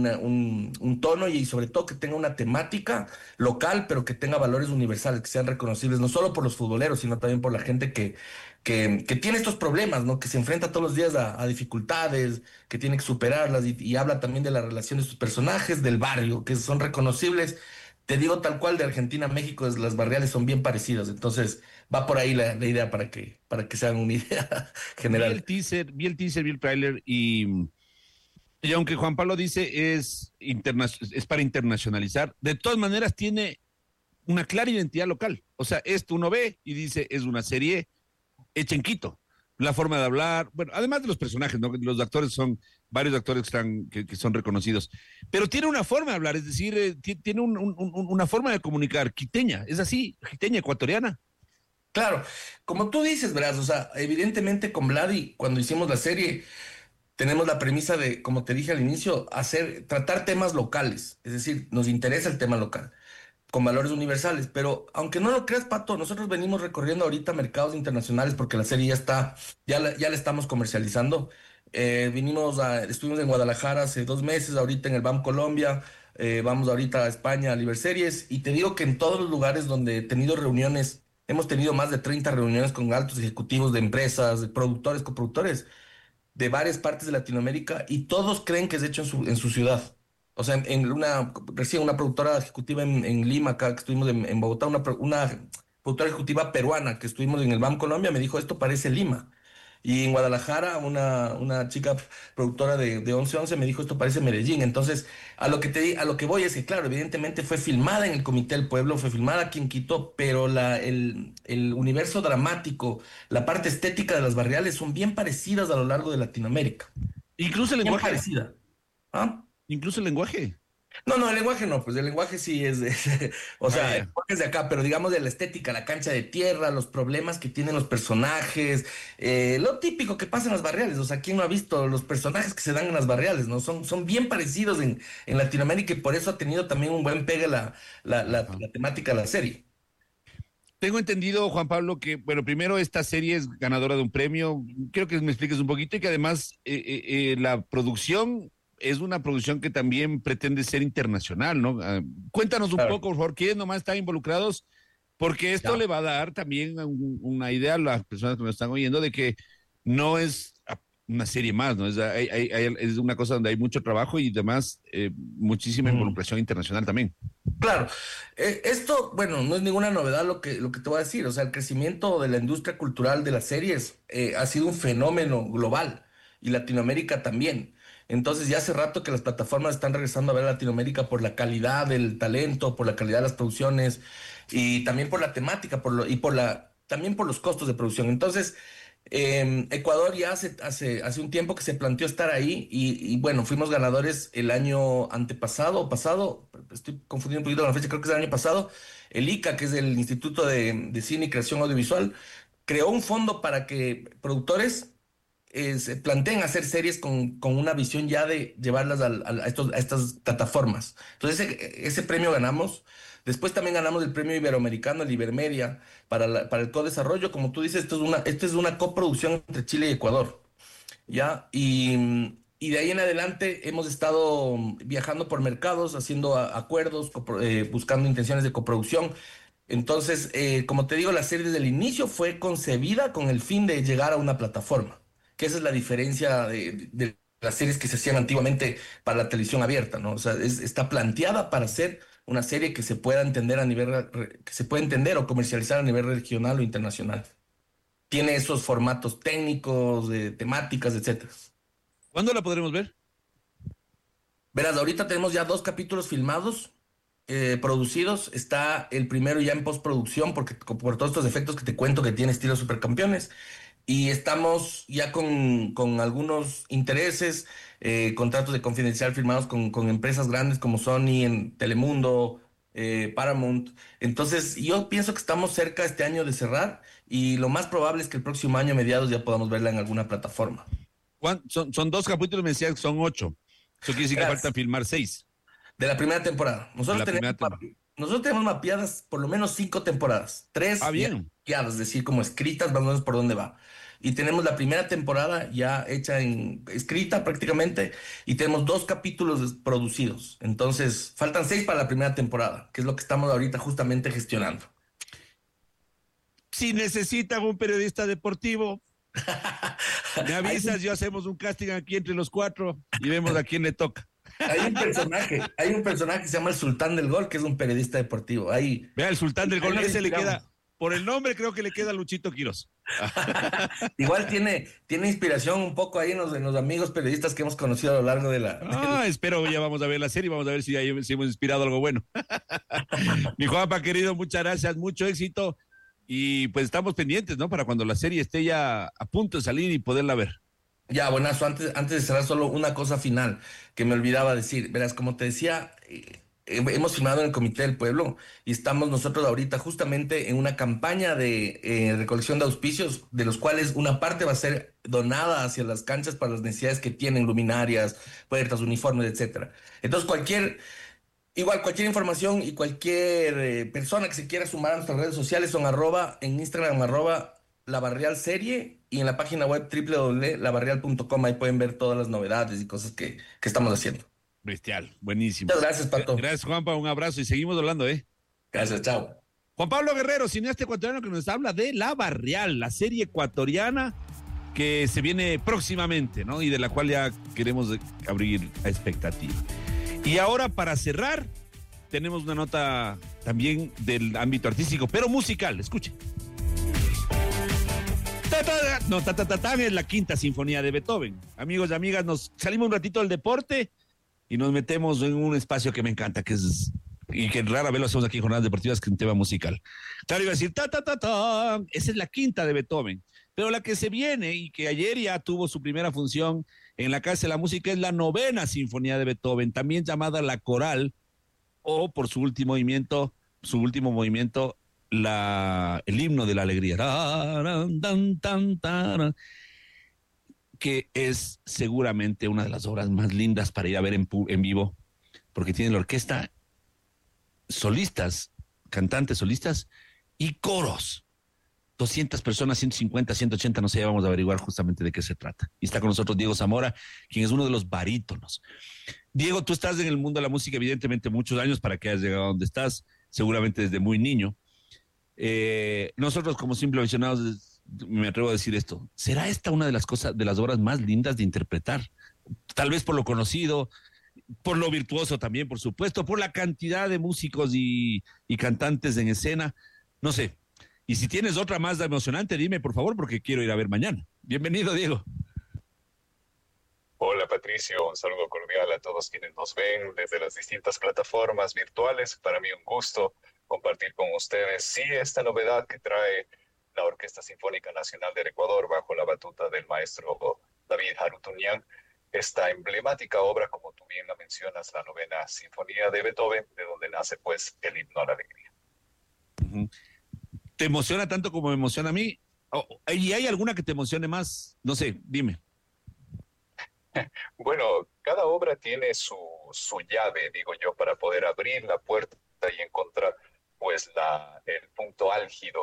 un tono y sobre todo que tenga una temática local, pero que tenga valores universales, que sean reconocibles no solo por los futboleros, sino también por la gente que tiene estos problemas, ¿no? Que se enfrenta todos los días a dificultades, que tiene que superarlas y habla también de la relación de sus personajes del barrio, que son reconocibles. Te digo tal cual, de Argentina a México, las barriales son bien parecidas, entonces va por ahí la idea para que se hagan una idea general.
Vi el teaser, vi el trailer y aunque Juan Pablo dice es para internacionalizar, de todas maneras tiene una clara identidad local. O sea, esto uno ve y dice es una serie hecha en Quito. La forma de hablar, bueno, además de los personajes, ¿no? Los actores son varios actores que son reconocidos, pero tiene una forma de hablar, es decir, tiene una forma de comunicar quiteña, es así, quiteña, ecuatoriana.
Claro, como tú dices, verás, o sea, evidentemente con Vladi, cuando hicimos la serie, tenemos la premisa de, como te dije al inicio, tratar temas locales, es decir, nos interesa el tema local, con valores universales, pero aunque no lo creas, Pato, nosotros venimos recorriendo ahorita mercados internacionales porque la serie ya la estamos comercializando. Estuvimos en Guadalajara hace 2 meses, ahorita en el BAM Colombia, vamos ahorita a España a Liberseries, y te digo que en todos los lugares donde he tenido reuniones, hemos tenido más de 30 reuniones con altos ejecutivos de empresas, de productores, coproductores, de varias partes de Latinoamérica, y todos creen que es hecho en su ciudad. O sea, recién una productora ejecutiva en Lima, acá que estuvimos en Bogotá, una productora ejecutiva peruana que estuvimos en el BAM Colombia, me dijo, esto parece Lima. Y en Guadalajara, una chica productora de 1111 me dijo, esto parece Medellín. Entonces, a lo que voy es que, claro, evidentemente fue filmada en el Comité del Pueblo, fue filmada aquí en Quito, pero el universo dramático, la parte estética de las barriales son bien parecidas a lo largo de Latinoamérica.
Incluso el
Bien
lenguaje.
parecida. ¿Ah?
Incluso el lenguaje.
No, el lenguaje no, pues el lenguaje sí es o sea, el lenguaje es de acá, pero digamos de la estética, la cancha de tierra, los problemas que tienen los personajes, lo típico que pasa en las barriales. O sea, ¿quién no ha visto los personajes que se dan en las barriales, no? Son bien parecidos en Latinoamérica, y por eso ha tenido también un buen pegue la temática de la serie.
Tengo entendido, Juan Pablo, que, bueno, primero esta serie es ganadora de un premio. Quiero que me expliques un poquito, y que además la producción es una producción que también pretende ser internacional, ¿no? Cuéntanos un poco, por favor, quiénes nomás están involucrados, porque esto le va a dar también una idea a las personas que nos están oyendo de que no es una serie más, ¿no? Es una cosa donde hay mucho trabajo y además muchísima involucración internacional también.
Claro, esto, bueno, no es ninguna novedad lo que te voy a decir. O sea, el crecimiento de la industria cultural de las series ha sido un fenómeno global, y Latinoamérica también. Entonces ya hace rato que las plataformas están regresando a ver a Latinoamérica por la calidad del talento, por la calidad de las producciones, y también por la temática, también por los costos de producción. Entonces, Ecuador ya hace un tiempo que se planteó estar ahí, y bueno, fuimos ganadores el año antepasado o pasado, estoy confundiendo un poquito con la fecha, creo que es el año pasado. El ICA, que es el Instituto de Cine y Creación Audiovisual, creó un fondo para que productores se plantean hacer series con una visión ya de llevarlas a estas plataformas. Entonces ese premio ganamos. Después también ganamos el premio iberoamericano, el Ibermedia, para el co-desarrollo. Como tú dices, esto es una coproducción entre Chile y Ecuador. ¿ya? Y de ahí en adelante hemos estado viajando por mercados, haciendo acuerdos, buscando intenciones de coproducción. Entonces, como te digo, la serie desde el inicio fue concebida con el fin de llegar a una plataforma, que esa es la diferencia de las series que se hacían antiguamente para la televisión abierta, ¿no? O sea, está planteada para ser una serie que se pueda entender que se pueda entender o comercializar a nivel regional o internacional. Tiene esos formatos técnicos, de temáticas, etcétera.
¿Cuándo la podremos ver?
Verás, ahorita tenemos ya 2 capítulos filmados, producidos. Está el primero ya en postproducción, porque por todos estos efectos que te cuento que tiene estilo Supercampeones. Y estamos ya con algunos intereses, contratos de confidencial firmados con empresas grandes como Sony, en Telemundo, Paramount. Entonces, yo pienso que estamos cerca este año de cerrar y lo más probable es que el próximo año, mediados, ya podamos verla en alguna plataforma.
Son 2 capítulos, me decías que son 8. Eso quiere decir que falta filmar 6.
De la primera temporada. Nosotros tenemos mapeadas por lo menos 5 temporadas. 3
bien.
mapeadas, es decir, como escritas, más o menos por dónde va. Y tenemos la primera temporada ya hecha escrita prácticamente, y tenemos 2 capítulos producidos. Entonces, faltan 6 para la primera temporada, que es lo que estamos ahorita justamente gestionando.
Si necesitan un periodista deportivo, me avisas, yo hacemos un casting aquí entre los 4 y vemos a quién le toca.
Hay un personaje que se llama el Sultán del Gol, que es un periodista deportivo.
Vea, el Sultán del Gol, ese le queda, por el nombre creo que le queda a Luchito Quirós.
Igual tiene inspiración un poco ahí en los amigos periodistas que hemos conocido a lo largo de la...
Espero, ya vamos a ver la serie, vamos a ver si hemos inspirado algo bueno. Mi Juanpa, querido, muchas gracias, mucho éxito. Y pues estamos pendientes, ¿no? Para cuando la serie esté ya a punto de salir y poderla ver.
Ya, buenazo, antes de cerrar, solo una cosa final que me olvidaba decir. Verás, como te decía, hemos firmado en el Comité del Pueblo y estamos nosotros ahorita justamente en una campaña de recolección de auspicios, de los cuales una parte va a ser donada hacia las canchas para las necesidades que tienen, luminarias, puertas, uniformes, etcétera. Entonces, cualquier información y cualquier persona que se quiera sumar a nuestras redes sociales son en Instagram, @labarrialserie, y en la página web www.labarrial.com. Ahí pueden ver todas las novedades y cosas que estamos haciendo.
Bestial, buenísimo.
Muchas gracias, Pato.
Gracias, Juanpa, un abrazo y seguimos hablando,
Gracias, chao.
Juan Pablo Guerrero, cineasta ecuatoriano que nos habla de La Barrial, la serie ecuatoriana que se viene próximamente, ¿no? Y de la cual ya queremos abrir a expectativa. Y ahora, para cerrar, tenemos una nota también del ámbito artístico, pero musical. Escuchen. Es la quinta sinfonía de Beethoven. Amigos y amigas, nos salimos un ratito del deporte y nos metemos en un espacio que me encanta, y que rara vez lo hacemos aquí en Jornadas Deportivas, que es un tema musical. Claro, iba a decir, esa es la quinta de Beethoven. Pero la que se viene y que ayer ya tuvo su primera función en la Casa de la Música es la 9ª Sinfonía de Beethoven, también llamada la Coral, o por su último movimiento, el himno de la alegría, que es seguramente una de las obras más lindas para ir a ver en vivo, porque tiene la orquesta, solistas, cantantes solistas y coros. 200 personas, 150, 180, no sé, ya vamos a averiguar justamente de qué se trata. Y está con nosotros Diego Zamora, quien es uno de los barítonos. Diego, tú estás en el mundo de la música, evidentemente, muchos años para que hayas llegado a donde estás, seguramente desde muy niño. Nosotros, como simples aficionados, me atrevo a decir esto, ¿será esta una de las obras más lindas de interpretar? Tal vez por lo conocido, por lo virtuoso también, por supuesto, por la cantidad de músicos y cantantes en escena, no sé. Y si tienes otra más emocionante, dime, por favor, porque quiero ir a ver mañana. Bienvenido, Diego.
Hola, Patricio. Un saludo cordial a todos quienes nos ven desde las distintas plataformas virtuales. Para mí un gusto compartir con ustedes, sí, esta novedad que trae la Orquesta Sinfónica Nacional del Ecuador bajo la batuta del maestro David Harutunian. Esta emblemática obra, como tú bien la mencionas, la 9ª Sinfonía de Beethoven, de donde nace pues el himno a la alegría.
¿Te emociona tanto como me emociona a mí? ¿Y hay alguna que te emocione más? No sé, dime.
Bueno, cada obra tiene su llave, digo yo, para poder abrir la puerta y encontrar pues el punto álgido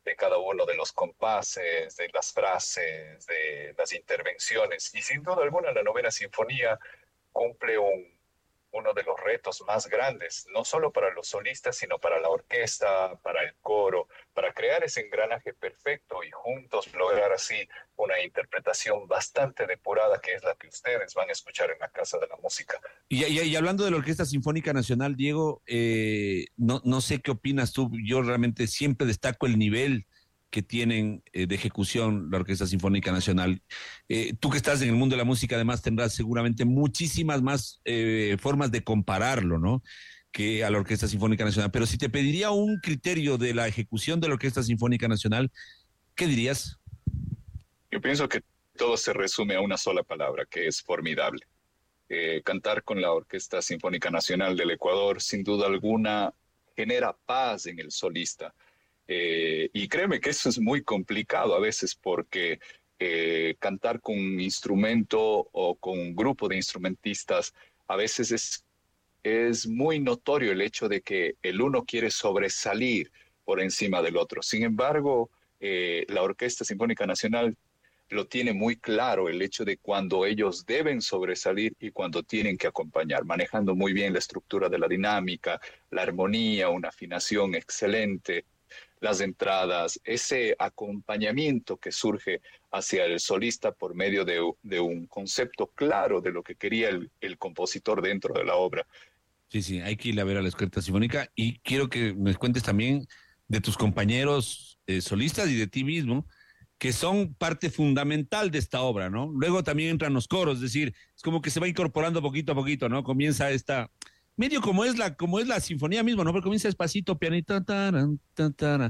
de cada uno de los compases, de las frases, de las intervenciones. Y sin duda alguna la Novena Sinfonía cumple uno de los retos más grandes, no solo para los solistas, sino para la orquesta, para el coro, para crear ese engranaje perfecto y juntos lograr así una interpretación bastante depurada, que es la que ustedes van a escuchar en la Casa de la Música.
Y hablando de la Orquesta Sinfónica Nacional, Diego, no sé qué opinas tú. Yo realmente siempre destaco el nivel que tienen de ejecución la Orquesta Sinfónica Nacional. Tú que estás en el mundo de la música, además tendrás seguramente muchísimas más formas de compararlo, ¿no?, que a la Orquesta Sinfónica Nacional. Pero si te pediría un criterio de la ejecución de la Orquesta Sinfónica Nacional, ¿qué dirías?
Yo pienso que todo se resume a una sola palabra, que es formidable. Cantar con la Orquesta Sinfónica Nacional del Ecuador, sin duda alguna, genera paz en el solista. Y créeme que eso es muy complicado a veces, porque cantar con un instrumento o con un grupo de instrumentistas a veces es muy notorio el hecho de que el uno quiere sobresalir por encima del otro. Sin embargo, la Orquesta Sinfónica Nacional lo tiene muy claro, el hecho de cuando ellos deben sobresalir y cuando tienen que acompañar, manejando muy bien la estructura de la dinámica, la armonía, una afinación excelente, las entradas, ese acompañamiento que surge hacia el solista por medio de un concepto claro de lo que quería el compositor dentro de la obra.
Sí, hay que ir a ver a la Orquesta Sinfónica, y quiero que me cuentes también de tus compañeros solistas y de ti mismo, que son parte fundamental de esta obra, ¿no? Luego también entran los coros, es decir, es como que se va incorporando poquito a poquito, ¿no? Comienza esta... medio como es la sinfonía misma, ¿no? Pero comienza despacito, pianito, taran, taran,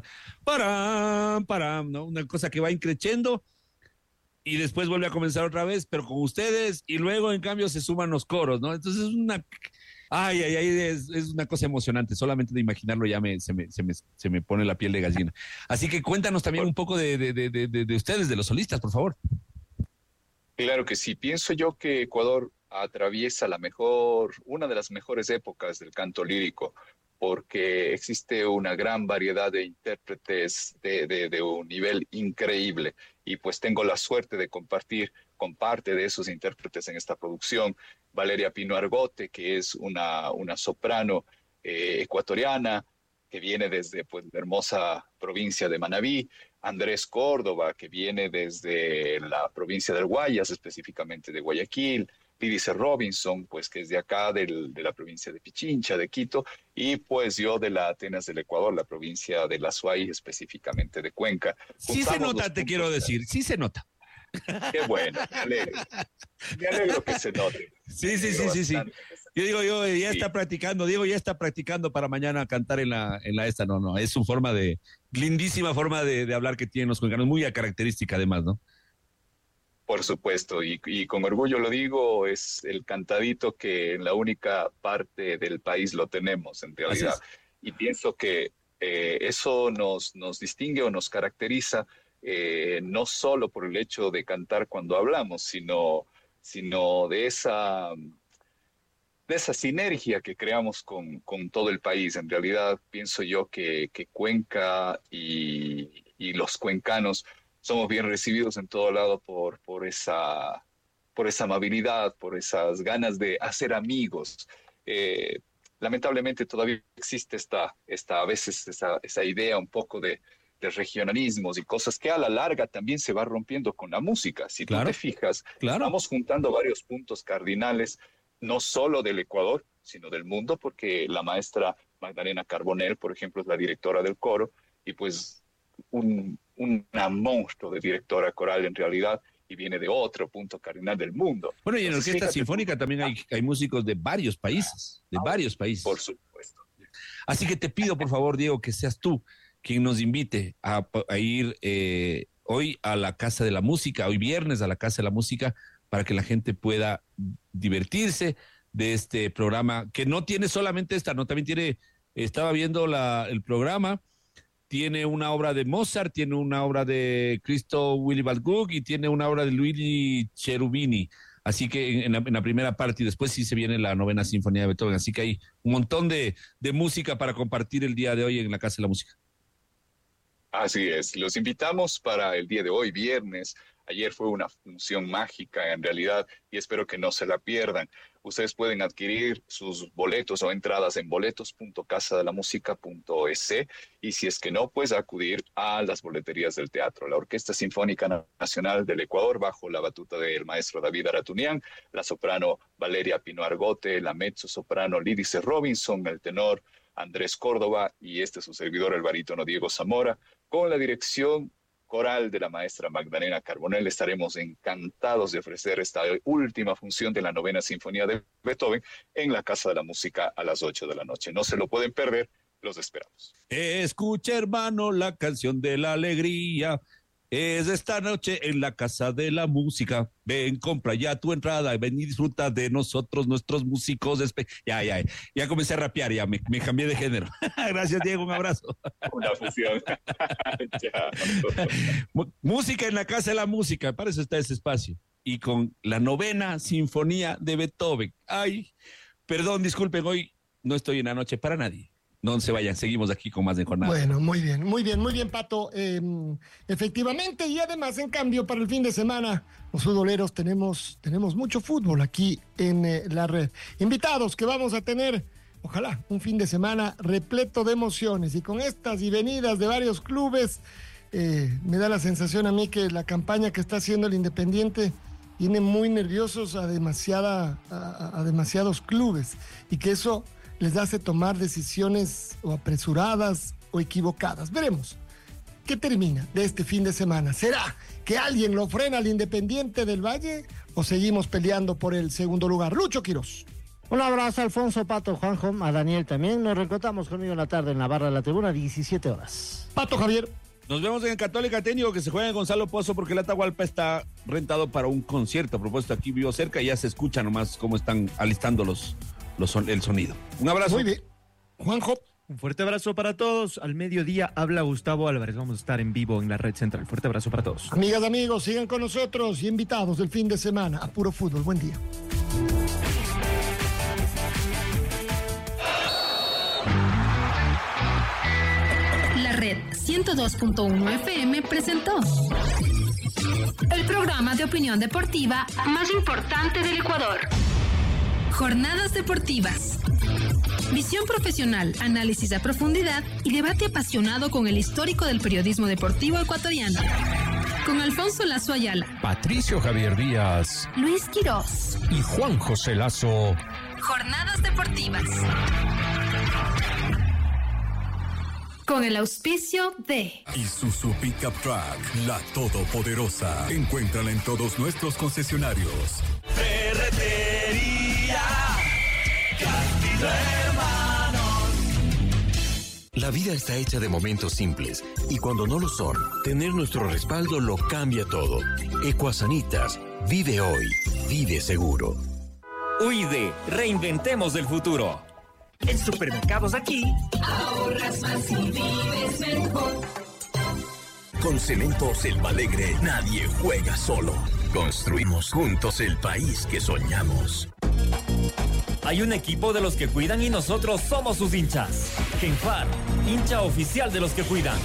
param, ¿no? Una cosa que va increciendo y después vuelve a comenzar otra vez, pero con ustedes, y luego en cambio se suman los coros, ¿no? Entonces es una... es una cosa emocionante, solamente de imaginarlo ya se me pone la piel de gallina. Así que cuéntanos también un poco de ustedes, de los solistas, por favor.
Claro que sí, pienso yo que Ecuador atraviesa una de las mejores épocas del canto lírico, porque existe una gran variedad de intérpretes de un nivel increíble, y pues tengo la suerte de compartir con parte de esos intérpretes en esta producción. Valeria Pino Argote, que es una soprano ecuatoriana, que viene desde pues, la hermosa provincia de Manabí; Andrés Córdoba, que viene desde la provincia del Guayas, específicamente de Guayaquil; Lidice Robinson, pues que es de acá, de la provincia de Pichincha, de Quito; y pues yo de la Atenas del Ecuador, la provincia de La Suay, específicamente de Cuenca.
Sí se nota, te quiero decir, sí se nota.
Qué bueno, me alegro que se note.
Sí. Yo digo, ya está practicando, Diego ya está practicando para mañana cantar en la esta, no, es su lindísima forma de hablar que tienen los cuencanos, muy característica además, ¿no?
Por supuesto, y con orgullo lo digo, es el cantadito que en la única parte del país lo tenemos, en realidad. Y pienso que eso nos distingue o nos caracteriza, no solo por el hecho de cantar cuando hablamos, sino de esa sinergia que creamos con todo el país. En realidad, pienso yo que Cuenca y los cuencanos somos bien recibidos en todo lado por esa amabilidad, por esas ganas de hacer amigos. Lamentablemente todavía existe a veces esa idea un poco de regionalismos y cosas que a la larga también se va rompiendo con la música. Si tú te fijas, vamos juntando varios puntos cardinales, no solo del Ecuador, sino del mundo, porque la maestra Magdalena Carbonell, por ejemplo, es la directora del coro, y pues una monstruo de directora coral en realidad, y viene de otro punto cardinal del mundo.
Bueno, y en la Orquesta Sinfónica también hay músicos de varios países,
Por supuesto.
Así que te pido, por favor, Diego, que seas tú quien nos invite a ir hoy a la Casa de la Música, hoy viernes a la Casa de la Música, para que la gente pueda divertirse de este programa, que no tiene solamente esta, no, también tiene, estaba viendo el programa, tiene una obra de Mozart, tiene una obra de Christoph Willibald Gluck y tiene una obra de Luigi Cherubini. Así que en la primera parte, y después sí se viene la Novena Sinfonía de Beethoven. Así que hay un montón de música para compartir el día de hoy en la Casa de la Música.
Así es, los invitamos para el día de hoy, viernes. Ayer fue una función mágica en realidad y espero que no se la pierdan. Ustedes pueden adquirir sus boletos o entradas en boletos.casadelamusica.es y si es que no, pues acudir a las boleterías del teatro. La Orquesta Sinfónica Nacional del Ecuador, bajo la batuta del maestro David Aratunian, la soprano Valeria Pino Argote, la mezzo-soprano Lídice Robinson, el tenor Andrés Córdoba y su servidor, el barítono Diego Zamora, con la dirección coral de la maestra Magdalena Carbonell. Estaremos encantados de ofrecer esta última función de la 9ª Sinfonía de Beethoven en la Casa de la Música a las 8 de la noche. No se lo pueden perder, los esperamos.
Escucha, hermano, la canción de la alegría. Es esta noche en la Casa de la Música. Ven, compra ya tu entrada, ven y disfruta de nosotros, nuestros músicos. Ya comencé a rapear, ya me cambié de género. Gracias, Diego, un abrazo.
Una fusión.
Música en la Casa de la Música, para eso está ese espacio. Y con la 9ª Sinfonía de Beethoven. Ay, perdón, disculpen, hoy no estoy en la noche para nadie. No se vayan, seguimos aquí con más de Jornada.
Bueno, muy bien, Pato. Efectivamente, y además, en cambio, para el fin de semana, los futboleros tenemos mucho fútbol aquí en la red. Invitados que vamos a tener, ojalá, un fin de semana repleto de emociones. Y con estas y venidas de varios clubes, me da la sensación a mí que la campaña que está haciendo el Independiente tiene muy nerviosos a demasiados clubes. Y que eso les hace tomar decisiones o apresuradas o equivocadas. Veremos qué termina de este fin de semana. ¿Será que alguien lo frena al Independiente del Valle o seguimos peleando por el segundo lugar? Lucho Quiroz.
Un abrazo a Alfonso, Pato, Juanjo, a Daniel también. Nos reencontramos conmigo en la tarde en la barra de la tribuna, 17 horas.
Pato, Javier.
Nos vemos en el Católica Técnico, que se juega en Gonzalo Pozo, porque el Atahualpa está rentado para un concierto. A propósito, aquí vivo cerca y ya se escucha nomás cómo están alistando el sonido. Un abrazo.
Muy bien. Juanjo.
Un fuerte abrazo para todos. Al mediodía habla Gustavo Álvarez. Vamos a estar en vivo en la red central. Fuerte abrazo para todos.
Amigas, amigos, sigan con nosotros y invitados del fin de semana a Puro Fútbol. Buen día.
La red 102.1 FM presentó el programa de opinión deportiva más importante del Ecuador. Jornadas deportivas. Visión profesional, análisis a profundidad y debate apasionado con el histórico del periodismo deportivo ecuatoriano. Con Alfonso Lazo Ayala,
Patricio Javier Díaz,
Luis Quiroz
y Juan José Lazo.
Jornadas deportivas. Con el auspicio de
Isuzu Pickup Truck, la todopoderosa. Encuéntrala en todos nuestros concesionarios.
Ferretería Castillo Hermanos.
La vida está hecha de momentos simples y cuando no lo son, tener nuestro respaldo lo cambia todo. Ecuasanitas, vive hoy, vive seguro.
UIDE, reinventemos el futuro. En Supermercados Aquí,
ahorras más y vives mejor.
Con Cementos El Alegre, nadie juega solo. Construimos juntos el país que soñamos.
hay un equipo de los que cuidan y nosotros somos sus hinchas. Genfar, hincha oficial de los que cuidan.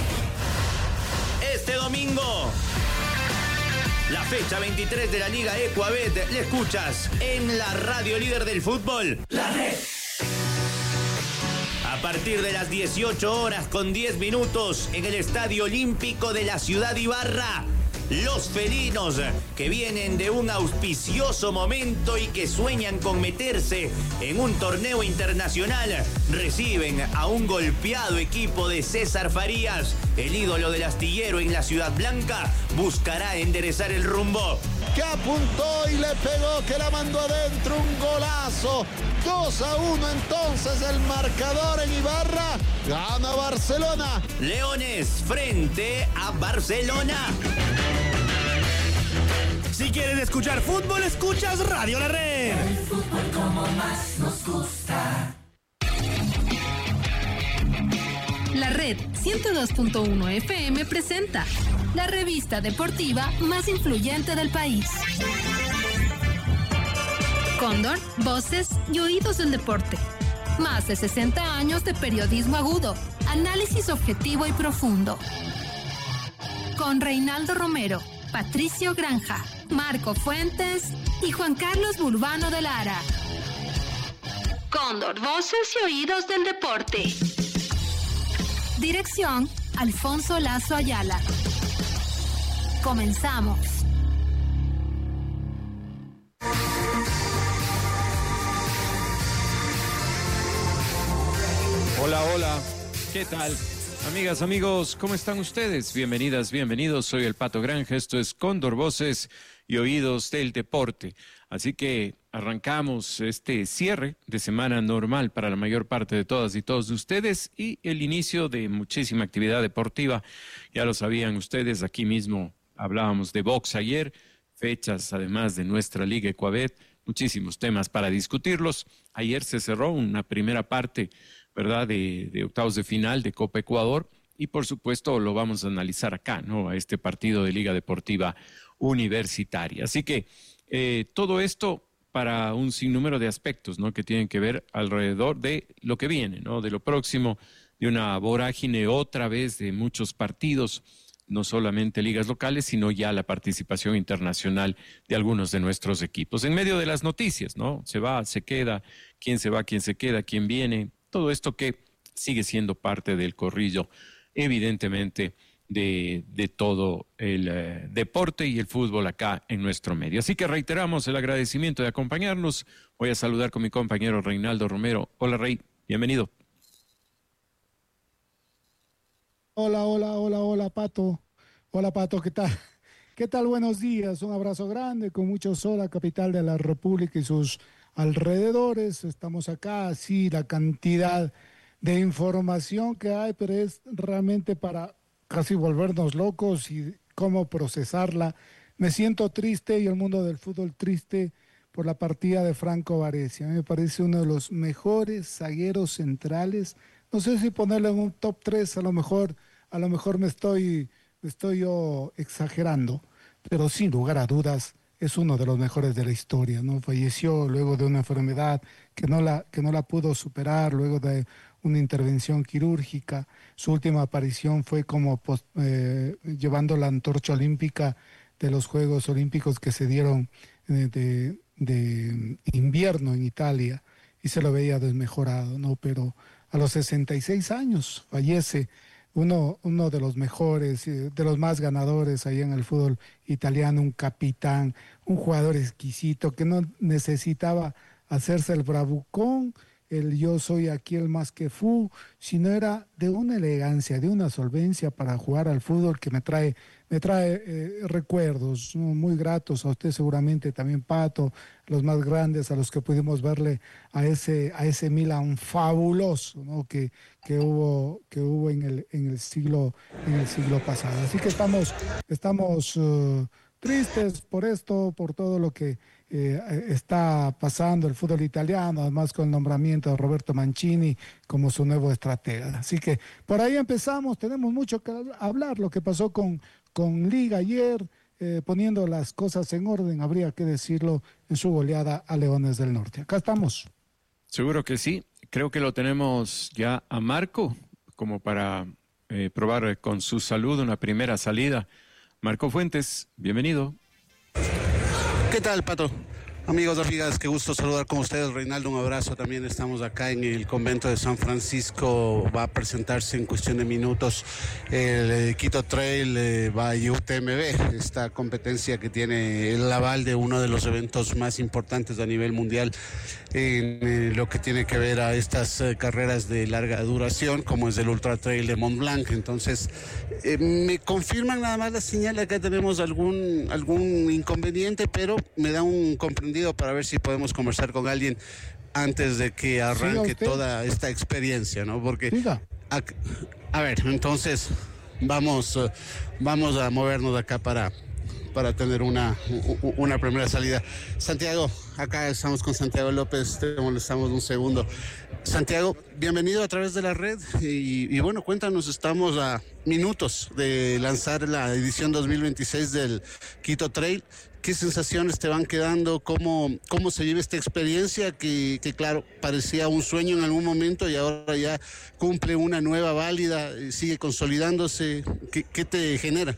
Este domingo, la fecha 23 de la Liga Ecuabet, le escuchas en la radio líder del fútbol, La Red. A partir de las 18 horas con 10 minutos en el Estadio Olímpico de la ciudad de Ibarra, los felinos que vienen de un auspicioso momento y que sueñan con meterse en un torneo internacional reciben a un golpeado equipo de César Farías. El ídolo del astillero en la Ciudad Blanca buscará enderezar el rumbo.
Que apuntó y le pegó, que la mandó adentro, un golazo. 2-1 entonces el marcador en Ibarra. Gana Barcelona.
Leones frente a Barcelona.
Si quieres escuchar fútbol, escuchas Radio La Red.
El fútbol como más nos gusta.
La Red 102.1 FM presenta la revista deportiva más influyente del país. Cóndor, voces y oídos del deporte. Más de 60 años de periodismo agudo, Análisis objetivo y profundo. Con Reinaldo Romero, Patricio Granja, Marco Fuentes y Juan Carlos Burbano de Lara. Cóndor, voces y oídos del deporte. Dirección, Alfonso Lazo Ayala. Comenzamos.
Hola, hola. ¿Qué tal? Amigas, amigos, ¿cómo están ustedes? Bienvenidas, bienvenidos. Soy el Pato Granja. Esto es Cóndor, voces y oídos del deporte. Así que arrancamos este cierre de semana normal para la mayor parte de todas y todos ustedes y el inicio de muchísima actividad deportiva. Ya lo sabían ustedes, aquí mismo hablábamos de box ayer, fechas además de nuestra Liga Ecuabet, muchísimos temas para discutirlos. Ayer se cerró una primera parte, ¿verdad?, de octavos de final de Copa Ecuador y por supuesto lo vamos a analizar acá, ¿no?, a este partido de Liga Deportiva Universitaria. Así que todo esto para un sinnúmero de aspectos, ¿no?, que tienen que ver alrededor de lo que viene, ¿no?, de lo próximo, de una vorágine otra vez de muchos partidos, no solamente ligas locales, sino ya la participación internacional de algunos de nuestros equipos. En medio de las noticias, ¿no?, se va, se queda, quién se va, quién se queda, quién viene, todo esto que sigue siendo parte del corrillo, evidentemente, de todo el deporte y el fútbol acá en nuestro medio. Así que reiteramos el agradecimiento de acompañarnos. Voy a saludar con mi compañero Reinaldo Romero. Hola, Rey, bienvenido.
Hola, Pato. Hola, Pato, ¿qué tal? ¿Qué tal? Buenos días. Un abrazo grande con mucho sol a capital de la República y sus alrededores. Estamos acá, sí, la cantidad de información que hay, pero es realmente para casi volvernos locos y cómo procesarla. Me siento triste y el mundo del fútbol triste por la partida de Franco Baresi. A mí me parece uno de los mejores zagueros centrales. No sé si ponerlo en un top 3, a lo mejor me estoy yo exagerando, pero sin lugar a dudas es uno de los mejores de la historia, ¿no? Falleció luego de una enfermedad que no la pudo superar, luego de una intervención quirúrgica. Su última aparición fue como llevando la antorcha olímpica de los Juegos Olímpicos que se dieron de invierno en Italia y se lo veía desmejorado, ¿no? Pero a los 66 años fallece uno de los mejores, de los más ganadores ahí en el fútbol italiano, un capitán, un jugador exquisito que no necesitaba hacerse el bravucón, el yo soy aquí el más que fu, sino era de una elegancia, de una solvencia para jugar al fútbol que me trae recuerdos, ¿no?, muy gratos a usted seguramente también, Pato, los más grandes a los que pudimos verle a ese Milan fabuloso, ¿no?, que hubo en el siglo pasado. Así que estamos tristes por esto, por todo lo que está pasando el fútbol italiano, además con el nombramiento de Roberto Mancini como su nuevo estratega. Así que por ahí empezamos, tenemos mucho que hablar, lo que pasó con Liga ayer, poniendo las cosas en orden, habría que decirlo, en su goleada a Leones del Norte. Acá estamos.
Seguro que sí, creo que lo tenemos ya a Marco, como para probar con su salud una primera salida. Marco Fuentes, bienvenido.
¿Qué tal, Pato? Amigos, amigas, qué gusto saludar con ustedes. Reinaldo, un abrazo. También estamos acá en el convento de San Francisco. Va a presentarse en cuestión de minutos el Quito Trail by UTMB, esta competencia que tiene el aval de uno de los eventos más importantes a nivel mundial en lo que tiene que ver a estas carreras de larga duración, como es el Ultra Trail de Mont Blanc. Entonces, me confirman nada más la señal de que tenemos algún inconveniente, pero me da un comprendido para ver si podemos conversar con alguien antes de que arranque toda esta experiencia, ¿no? Porque, a ver, entonces vamos a movernos acá para para tener una primera salida. Santiago, acá estamos con Santiago López, te molestamos un segundo. Santiago, bienvenido a través de la red y bueno, cuéntanos, estamos a minutos de lanzar la edición 2026 del Quito Trail. ¿Qué sensaciones te van quedando? ¿Cómo se vive esta experiencia que claro, parecía un sueño en algún momento y ahora ya cumple una nueva válida, sigue consolidándose? ¿Qué te genera?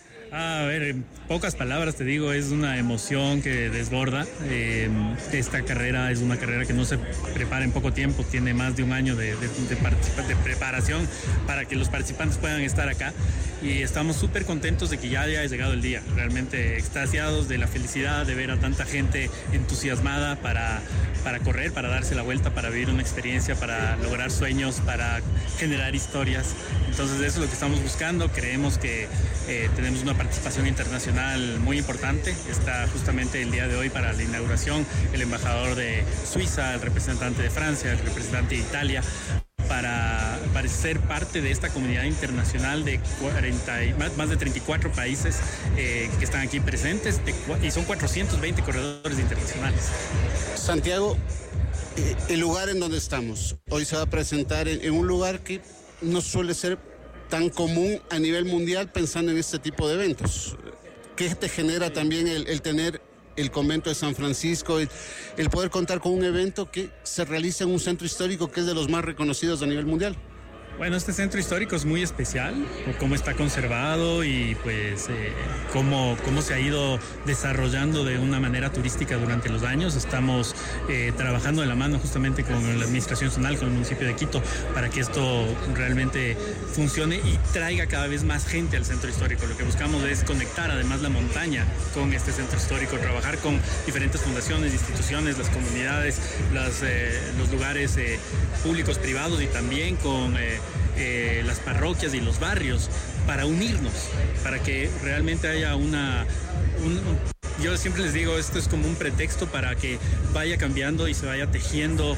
A ver, en pocas palabras te digo, es una emoción que desborda. Esta carrera es una carrera que no se prepara en poco tiempo, tiene más de un año de preparación para que los participantes puedan estar acá y estamos súper contentos de que ya haya llegado el día, realmente extasiados de la felicidad de ver a tanta gente entusiasmada para correr, para darse la vuelta, para vivir una experiencia, para lograr sueños, para generar historias. Entonces eso es lo que estamos buscando. Creemos que tenemos una participación internacional muy importante. Está justamente el día de hoy para la inauguración el embajador de Suiza, el representante de Francia, el representante de Italia, para ser parte de esta comunidad internacional de más de 34 países que están aquí presentes y son 420 corredores internacionales.
Santiago, el lugar en donde estamos, hoy se va a presentar en un lugar que no suele ser tan común a nivel mundial pensando en este tipo de eventos. ¿Qué te genera también el tener el convento de San Francisco, el poder contar con un evento que se realiza en un centro histórico que es de los más reconocidos a nivel mundial?
Bueno, este centro histórico es muy especial por cómo está conservado y pues cómo se ha ido desarrollando de una manera turística durante los años. Estamos trabajando de la mano justamente con la Administración Zonal, con el municipio de Quito, para que esto realmente funcione y traiga cada vez más gente al centro histórico. Lo que buscamos es conectar además la montaña con este centro histórico, trabajar con diferentes fundaciones, instituciones, las comunidades, los lugares públicos, privados y también con las parroquias y los barrios para unirnos, para que realmente haya yo siempre les digo, esto es como un pretexto para que vaya cambiando y se vaya tejiendo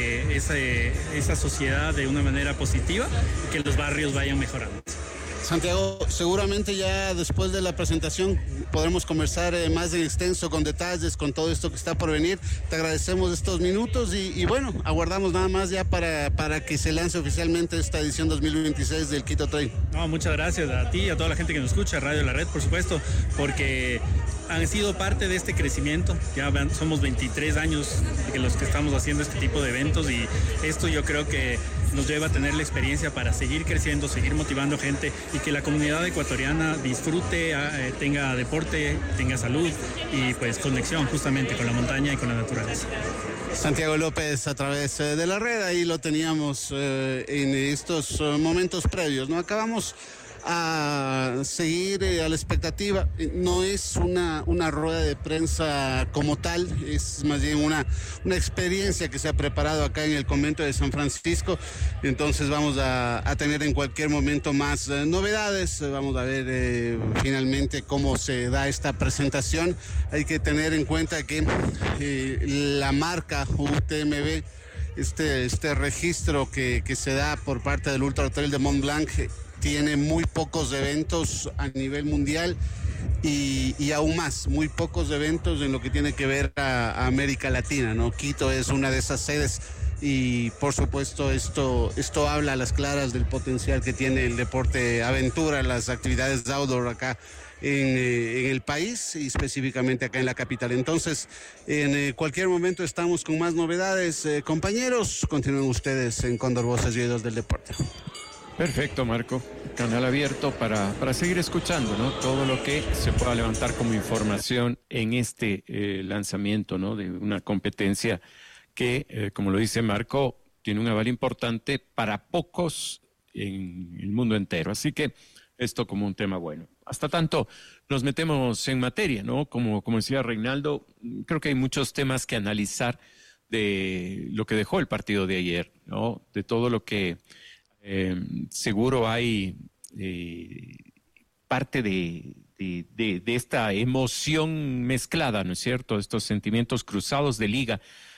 esa sociedad de una manera positiva y que los barrios vayan mejorando.
Santiago, seguramente ya después de la presentación podremos conversar más en extenso, con detalles, con todo esto que está por venir. Te agradecemos estos minutos y bueno, aguardamos nada más ya para que se lance oficialmente esta edición 2026 del Quito Trail.
No, muchas gracias a ti y a toda la gente que nos escucha, Radio La Red, por supuesto, porque han sido parte de este crecimiento. Ya somos 23 años de los que estamos haciendo este tipo de eventos y esto yo creo que nos lleva a tener la experiencia para seguir creciendo, seguir motivando gente y que la comunidad ecuatoriana disfrute, tenga deporte, tenga salud y pues conexión justamente con la montaña y con la naturaleza.
Santiago López a través de la red, ahí lo teníamos en estos momentos previos, ¿no? Acabamos a seguir a la expectativa. No es una rueda de prensa como tal, es más bien una experiencia que se ha preparado acá en el convento de San Francisco. Entonces vamos a tener en cualquier momento más novedades. Vamos a ver finalmente cómo se da esta presentación. Hay que tener en cuenta que la marca UTMB, este registro que se da por parte del Ultra Trail de Mont Blanc, tiene muy pocos eventos a nivel mundial y aún más, muy pocos eventos en lo que tiene que ver a América Latina, ¿no? Quito es una de esas sedes y por supuesto esto habla a las claras del potencial que tiene el deporte aventura, las actividades de outdoor acá en el país y específicamente acá en la capital. Entonces, en cualquier momento estamos con más novedades. Compañeros, continúen ustedes en Cóndor Voces y Oídos del Deporte.
Perfecto, Marco. Canal abierto para seguir escuchando, ¿no? Todo lo que se pueda levantar como información en este lanzamiento, ¿no? De una competencia que, como lo dice Marco, tiene un aval importante para pocos en el mundo entero. Así que esto como un tema bueno. Hasta tanto nos metemos en materia, ¿no? Como decía Reinaldo, creo que hay muchos temas que analizar de lo que dejó el partido de ayer, ¿no? De todo lo que seguro hay parte de esta emoción mezclada, ¿no es cierto? Estos sentimientos cruzados de liga